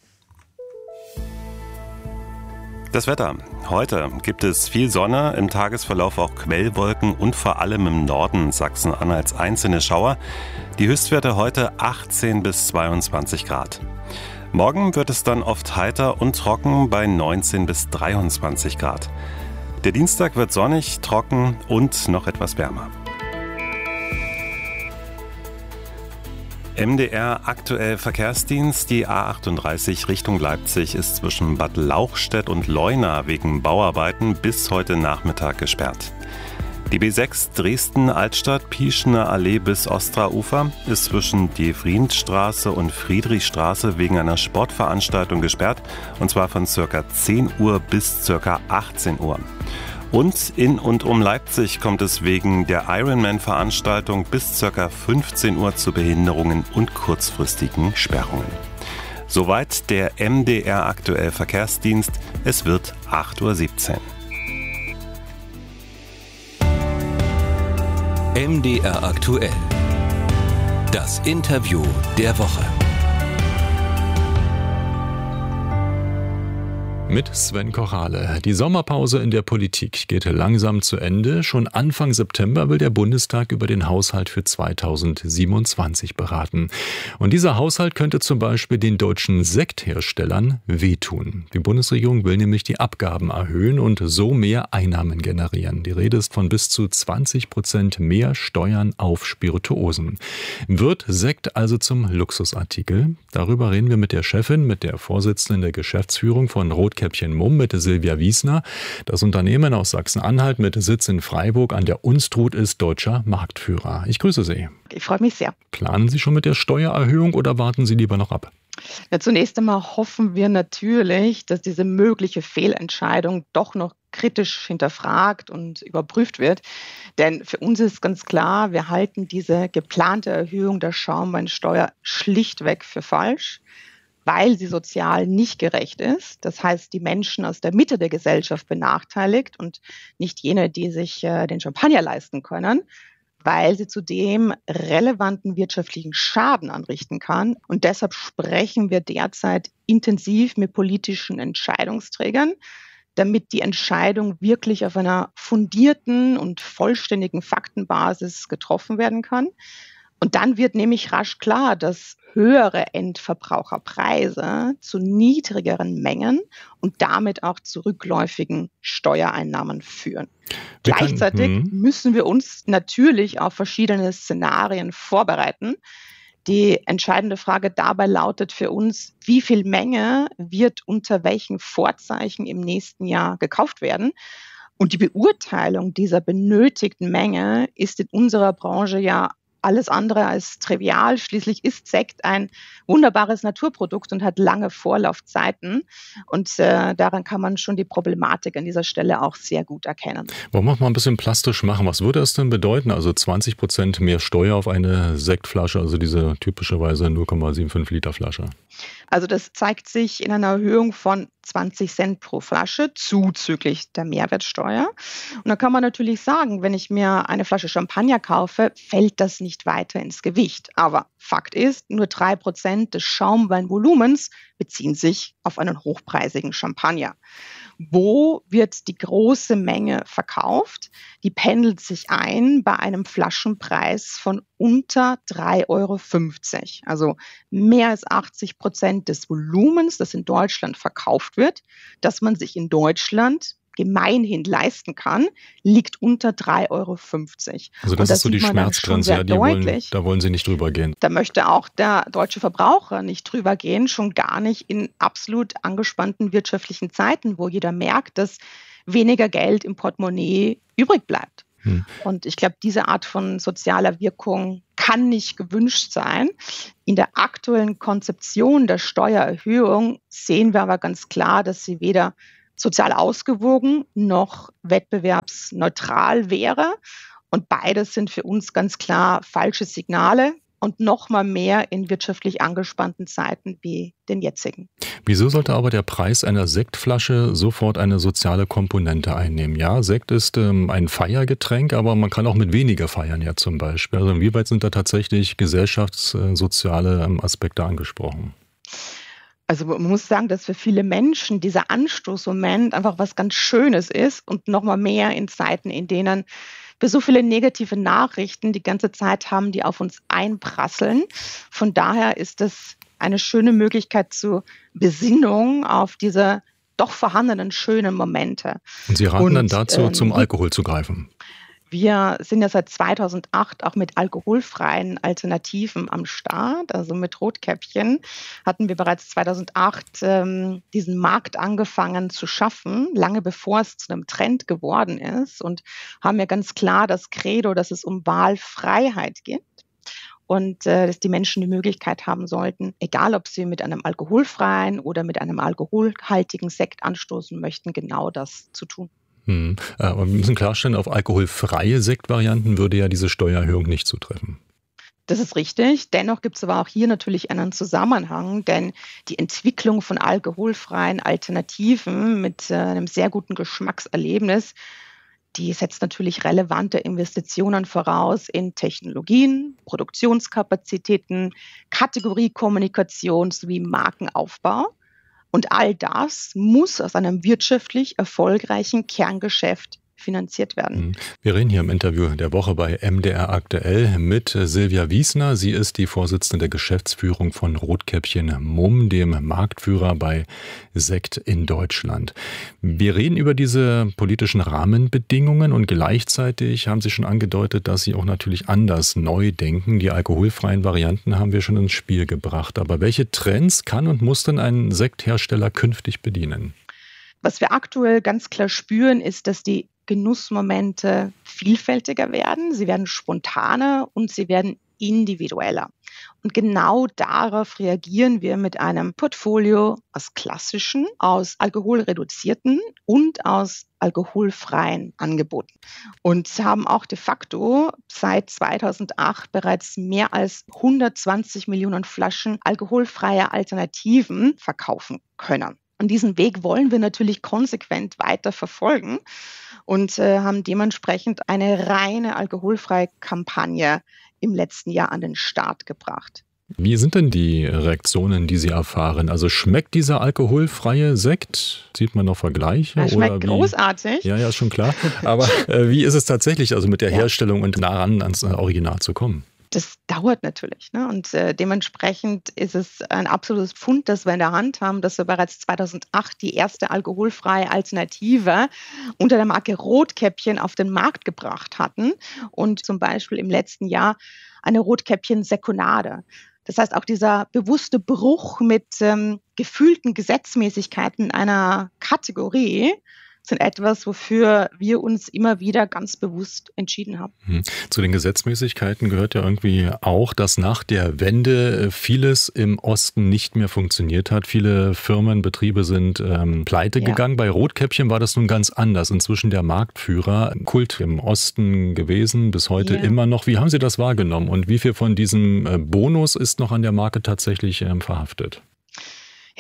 Das Wetter. Heute gibt es viel Sonne, im Tagesverlauf auch Quellwolken und vor allem im Norden Sachsen-Anhalts einzelne Schauer. Die Höchstwerte heute 18 bis 22 Grad. Morgen wird es dann oft heiter und trocken bei 19 bis 23 Grad. Der Dienstag wird sonnig, trocken und noch etwas wärmer. MDR aktuell Verkehrsdienst. Die A38 Richtung Leipzig ist zwischen Bad Lauchstädt und Leuna wegen Bauarbeiten bis heute Nachmittag gesperrt. Die B6 Dresden-Altstadt-Pieschner Allee bis Ostraufer ist zwischen Devrientstraße und Friedrichstraße wegen einer Sportveranstaltung gesperrt, und zwar von ca. 10 Uhr bis ca. 18 Uhr. Und in und um Leipzig kommt es wegen der Ironman-Veranstaltung bis ca. 15 Uhr zu Behinderungen und kurzfristigen Sperrungen. Soweit der MDR aktuell Verkehrsdienst. Es wird 8:17 Uhr. MDR aktuell. Das Interview der Woche. Mit Sven Kochale. Die Sommerpause in der Politik geht langsam zu Ende. Schon Anfang September will der Bundestag über den Haushalt für 2027 beraten. Und dieser Haushalt könnte zum Beispiel den deutschen Sektherstellern wehtun. Die Bundesregierung will nämlich die Abgaben erhöhen und so mehr Einnahmen generieren. Die Rede ist von bis zu 20% mehr Steuern auf Spirituosen. Wird Sekt also zum Luxusartikel? Darüber reden wir mit der Chefin, mit der Vorsitzenden der Geschäftsführung von Rotkäppchen Mumm, mit Silvia Wiesner. Das Unternehmen aus Sachsen-Anhalt mit Sitz in Freiburg an der Unstrut ist deutscher Marktführer. Ich grüße Sie. Ich freue mich sehr. Planen Sie schon mit der Steuererhöhung oder warten Sie lieber noch ab? Ja, zunächst einmal hoffen wir natürlich, dass diese mögliche Fehlentscheidung doch noch kritisch hinterfragt und überprüft wird. Denn für uns ist ganz klar, wir halten diese geplante Erhöhung der Schaumweinsteuer schlichtweg für falsch, weil sie sozial nicht gerecht ist. Das heißt, die Menschen aus der Mitte der Gesellschaft benachteiligt und nicht jene, die sich den Champagner leisten können, weil sie zudem relevanten wirtschaftlichen Schaden anrichten kann. Und deshalb sprechen wir derzeit intensiv mit politischen Entscheidungsträgern, damit die Entscheidung wirklich auf einer fundierten und vollständigen Faktenbasis getroffen werden kann. Und dann wird nämlich rasch klar, dass höhere Endverbraucherpreise zu niedrigeren Mengen und damit auch zu rückläufigen Steuereinnahmen führen. Gleichzeitig müssen wir uns natürlich auf verschiedene Szenarien vorbereiten. Die entscheidende Frage dabei lautet für uns, wie viel Menge wird unter welchen Vorzeichen im nächsten Jahr gekauft werden? Und die Beurteilung dieser benötigten Menge ist in unserer Branche ja alles andere als trivial. Schließlich ist Sekt ein wunderbares Naturprodukt und hat lange Vorlaufzeiten. Und daran kann man schon die Problematik an dieser Stelle auch sehr gut erkennen. Wollen wir mal ein bisschen plastisch machen? Was würde es denn bedeuten? Also 20% mehr Steuer auf eine Sektflasche, also diese typischerweise 0,75 Liter Flasche. Also das zeigt sich in einer Erhöhung von 20 Cent pro Flasche zuzüglich der Mehrwertsteuer. Und da kann man natürlich sagen, wenn ich mir eine Flasche Champagner kaufe, fällt das nicht weiter ins Gewicht. Aber Fakt ist, nur 3% des Schaumweinvolumens beziehen sich auf einen hochpreisigen Champagner. Wo wird die große Menge verkauft? Die pendelt sich ein bei einem Flaschenpreis von unter 3,50 €. Also mehr als 80% des Volumens, das in Deutschland verkauft wird, das man sich in Deutschland gemeinhin leisten kann, liegt unter 3,50 €. Also das ist so die Schmerzgrenze, ja, da wollen Sie nicht drüber gehen. Da möchte auch der deutsche Verbraucher nicht drüber gehen, schon gar nicht in absolut angespannten wirtschaftlichen Zeiten, wo jeder merkt, dass weniger Geld im Portemonnaie übrig bleibt. Und ich glaube, diese Art von sozialer Wirkung kann nicht gewünscht sein. In der aktuellen Konzeption der Steuererhöhung sehen wir aber ganz klar, dass sie weder sozial ausgewogen noch wettbewerbsneutral wäre. Und beides sind für uns ganz klar falsche Signale und noch mal mehr in wirtschaftlich angespannten Zeiten wie den jetzigen. Wieso sollte aber der Preis einer Sektflasche sofort eine soziale Komponente einnehmen? Ja, Sekt ist ein Feiergetränk, aber man kann auch mit weniger feiern ja zum Beispiel. Also inwieweit sind da tatsächlich gesellschaftssoziale Aspekte angesprochen? Also man muss sagen, dass für viele Menschen dieser Anstoßmoment einfach was ganz Schönes ist und noch mal mehr in Zeiten, in denen wir so viele negative Nachrichten die ganze Zeit haben, die auf uns einprasseln. Von daher ist das eine schöne Möglichkeit zur Besinnung auf diese doch vorhandenen schönen Momente. Und Sie raten dann dazu, zum Alkohol zu greifen? Wir sind ja seit 2008 auch mit alkoholfreien Alternativen am Start. Also mit Rotkäppchen hatten wir bereits 2008 diesen Markt angefangen zu schaffen, lange bevor es zu einem Trend geworden ist. Und haben ja ganz klar das Credo, dass es um Wahlfreiheit geht. Und dass die Menschen die Möglichkeit haben sollten, egal ob sie mit einem alkoholfreien oder mit einem alkoholhaltigen Sekt anstoßen möchten, genau das zu tun. Aber wir müssen klarstellen, auf alkoholfreie Sektvarianten würde ja diese Steuererhöhung nicht zutreffen. Das ist richtig. Dennoch gibt es aber auch hier natürlich einen Zusammenhang, denn die Entwicklung von alkoholfreien Alternativen mit einem sehr guten Geschmackserlebnis, die setzt natürlich relevante Investitionen voraus in Technologien, Produktionskapazitäten, Kategoriekommunikation sowie Markenaufbau. Und all das muss aus einem wirtschaftlich erfolgreichen Kerngeschäft finanziert werden. Wir reden hier im Interview der Woche bei MDR aktuell mit Silvia Wiesner. Sie ist die Vorsitzende der Geschäftsführung von Rotkäppchen Mumm, dem Marktführer bei Sekt in Deutschland. Wir reden über diese politischen Rahmenbedingungen und gleichzeitig haben Sie schon angedeutet, dass Sie auch natürlich anders neu denken. Die alkoholfreien Varianten haben wir schon ins Spiel gebracht. Aber welche Trends kann und muss denn ein Sekthersteller künftig bedienen? Was wir aktuell ganz klar spüren, ist, dass die Genussmomente vielfältiger werden, sie werden spontaner und sie werden individueller. Und genau darauf reagieren wir mit einem Portfolio aus klassischen, aus alkoholreduzierten und aus alkoholfreien Angeboten. Und haben auch de facto seit 2008 bereits mehr als 120 Millionen Flaschen alkoholfreier Alternativen verkaufen können. Und diesen Weg wollen wir natürlich konsequent weiter verfolgen und haben dementsprechend eine reine alkoholfreie Kampagne im letzten Jahr an den Start gebracht. Wie sind denn die Reaktionen, die Sie erfahren? Also schmeckt dieser alkoholfreie Sekt? Sieht man noch Vergleiche? Er schmeckt großartig. Ja, ist schon klar. Aber wie ist es tatsächlich, also mit der Herstellung und nah ran ans Original zu kommen? Das dauert natürlich, ne? Und dementsprechend ist es ein absolutes Pfund, das wir in der Hand haben, dass wir bereits 2008 die erste alkoholfreie Alternative unter der Marke Rotkäppchen auf den Markt gebracht hatten und zum Beispiel im letzten Jahr eine Rotkäppchen Sekunade. Das heißt, auch dieser bewusste Bruch mit gefühlten Gesetzmäßigkeiten einer Kategorie sind etwas, wofür wir uns immer wieder ganz bewusst entschieden haben. Zu den Gesetzmäßigkeiten gehört ja irgendwie auch, dass nach der Wende vieles im Osten nicht mehr funktioniert hat. Viele Firmen, Betriebe sind pleite gegangen. Bei Rotkäppchen war das nun ganz anders. Inzwischen der Marktführer, Kult im Osten gewesen, bis heute immer noch. Wie haben Sie das wahrgenommen und wie viel von diesem Bonus ist noch an der Marke tatsächlich verhaftet?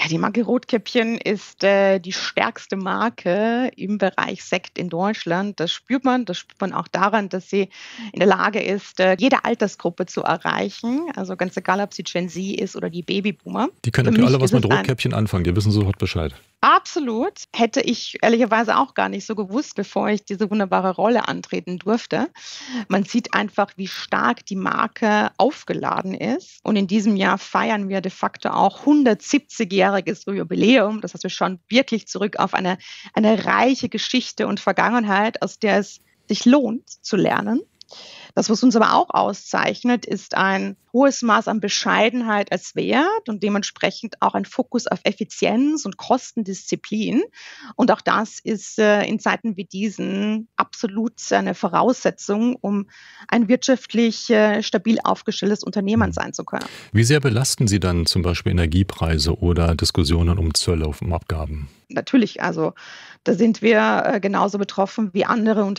Ja, die Marke Rotkäppchen ist die stärkste Marke im Bereich Sekt in Deutschland. Das spürt man auch daran, dass sie in der Lage ist, jede Altersgruppe zu erreichen. Also ganz egal, ob sie Gen Z ist oder die Babyboomer. Die können natürlich alle was mit Rotkäppchen anfangen, die wissen sofort Bescheid. Absolut. Hätte ich ehrlicherweise auch gar nicht so gewusst, bevor ich diese wunderbare Rolle antreten durfte. Man sieht einfach, wie stark die Marke aufgeladen ist. Und in diesem Jahr feiern wir de facto auch 170-jähriges Jubiläum. Das heißt, wir schauen wirklich zurück auf eine reiche Geschichte und Vergangenheit, aus der es sich lohnt zu lernen. Das, was uns aber auch auszeichnet, ist ein hohes Maß an Bescheidenheit als Wert und dementsprechend auch ein Fokus auf Effizienz und Kostendisziplin. Und auch das ist in Zeiten wie diesen absolut eine Voraussetzung, um ein wirtschaftlich stabil aufgestelltes Unternehmen sein zu können. Wie sehr belasten Sie dann zum Beispiel Energiepreise oder Diskussionen um Zölle, um Abgaben? Natürlich, also da sind wir genauso betroffen wie andere Unternehmen.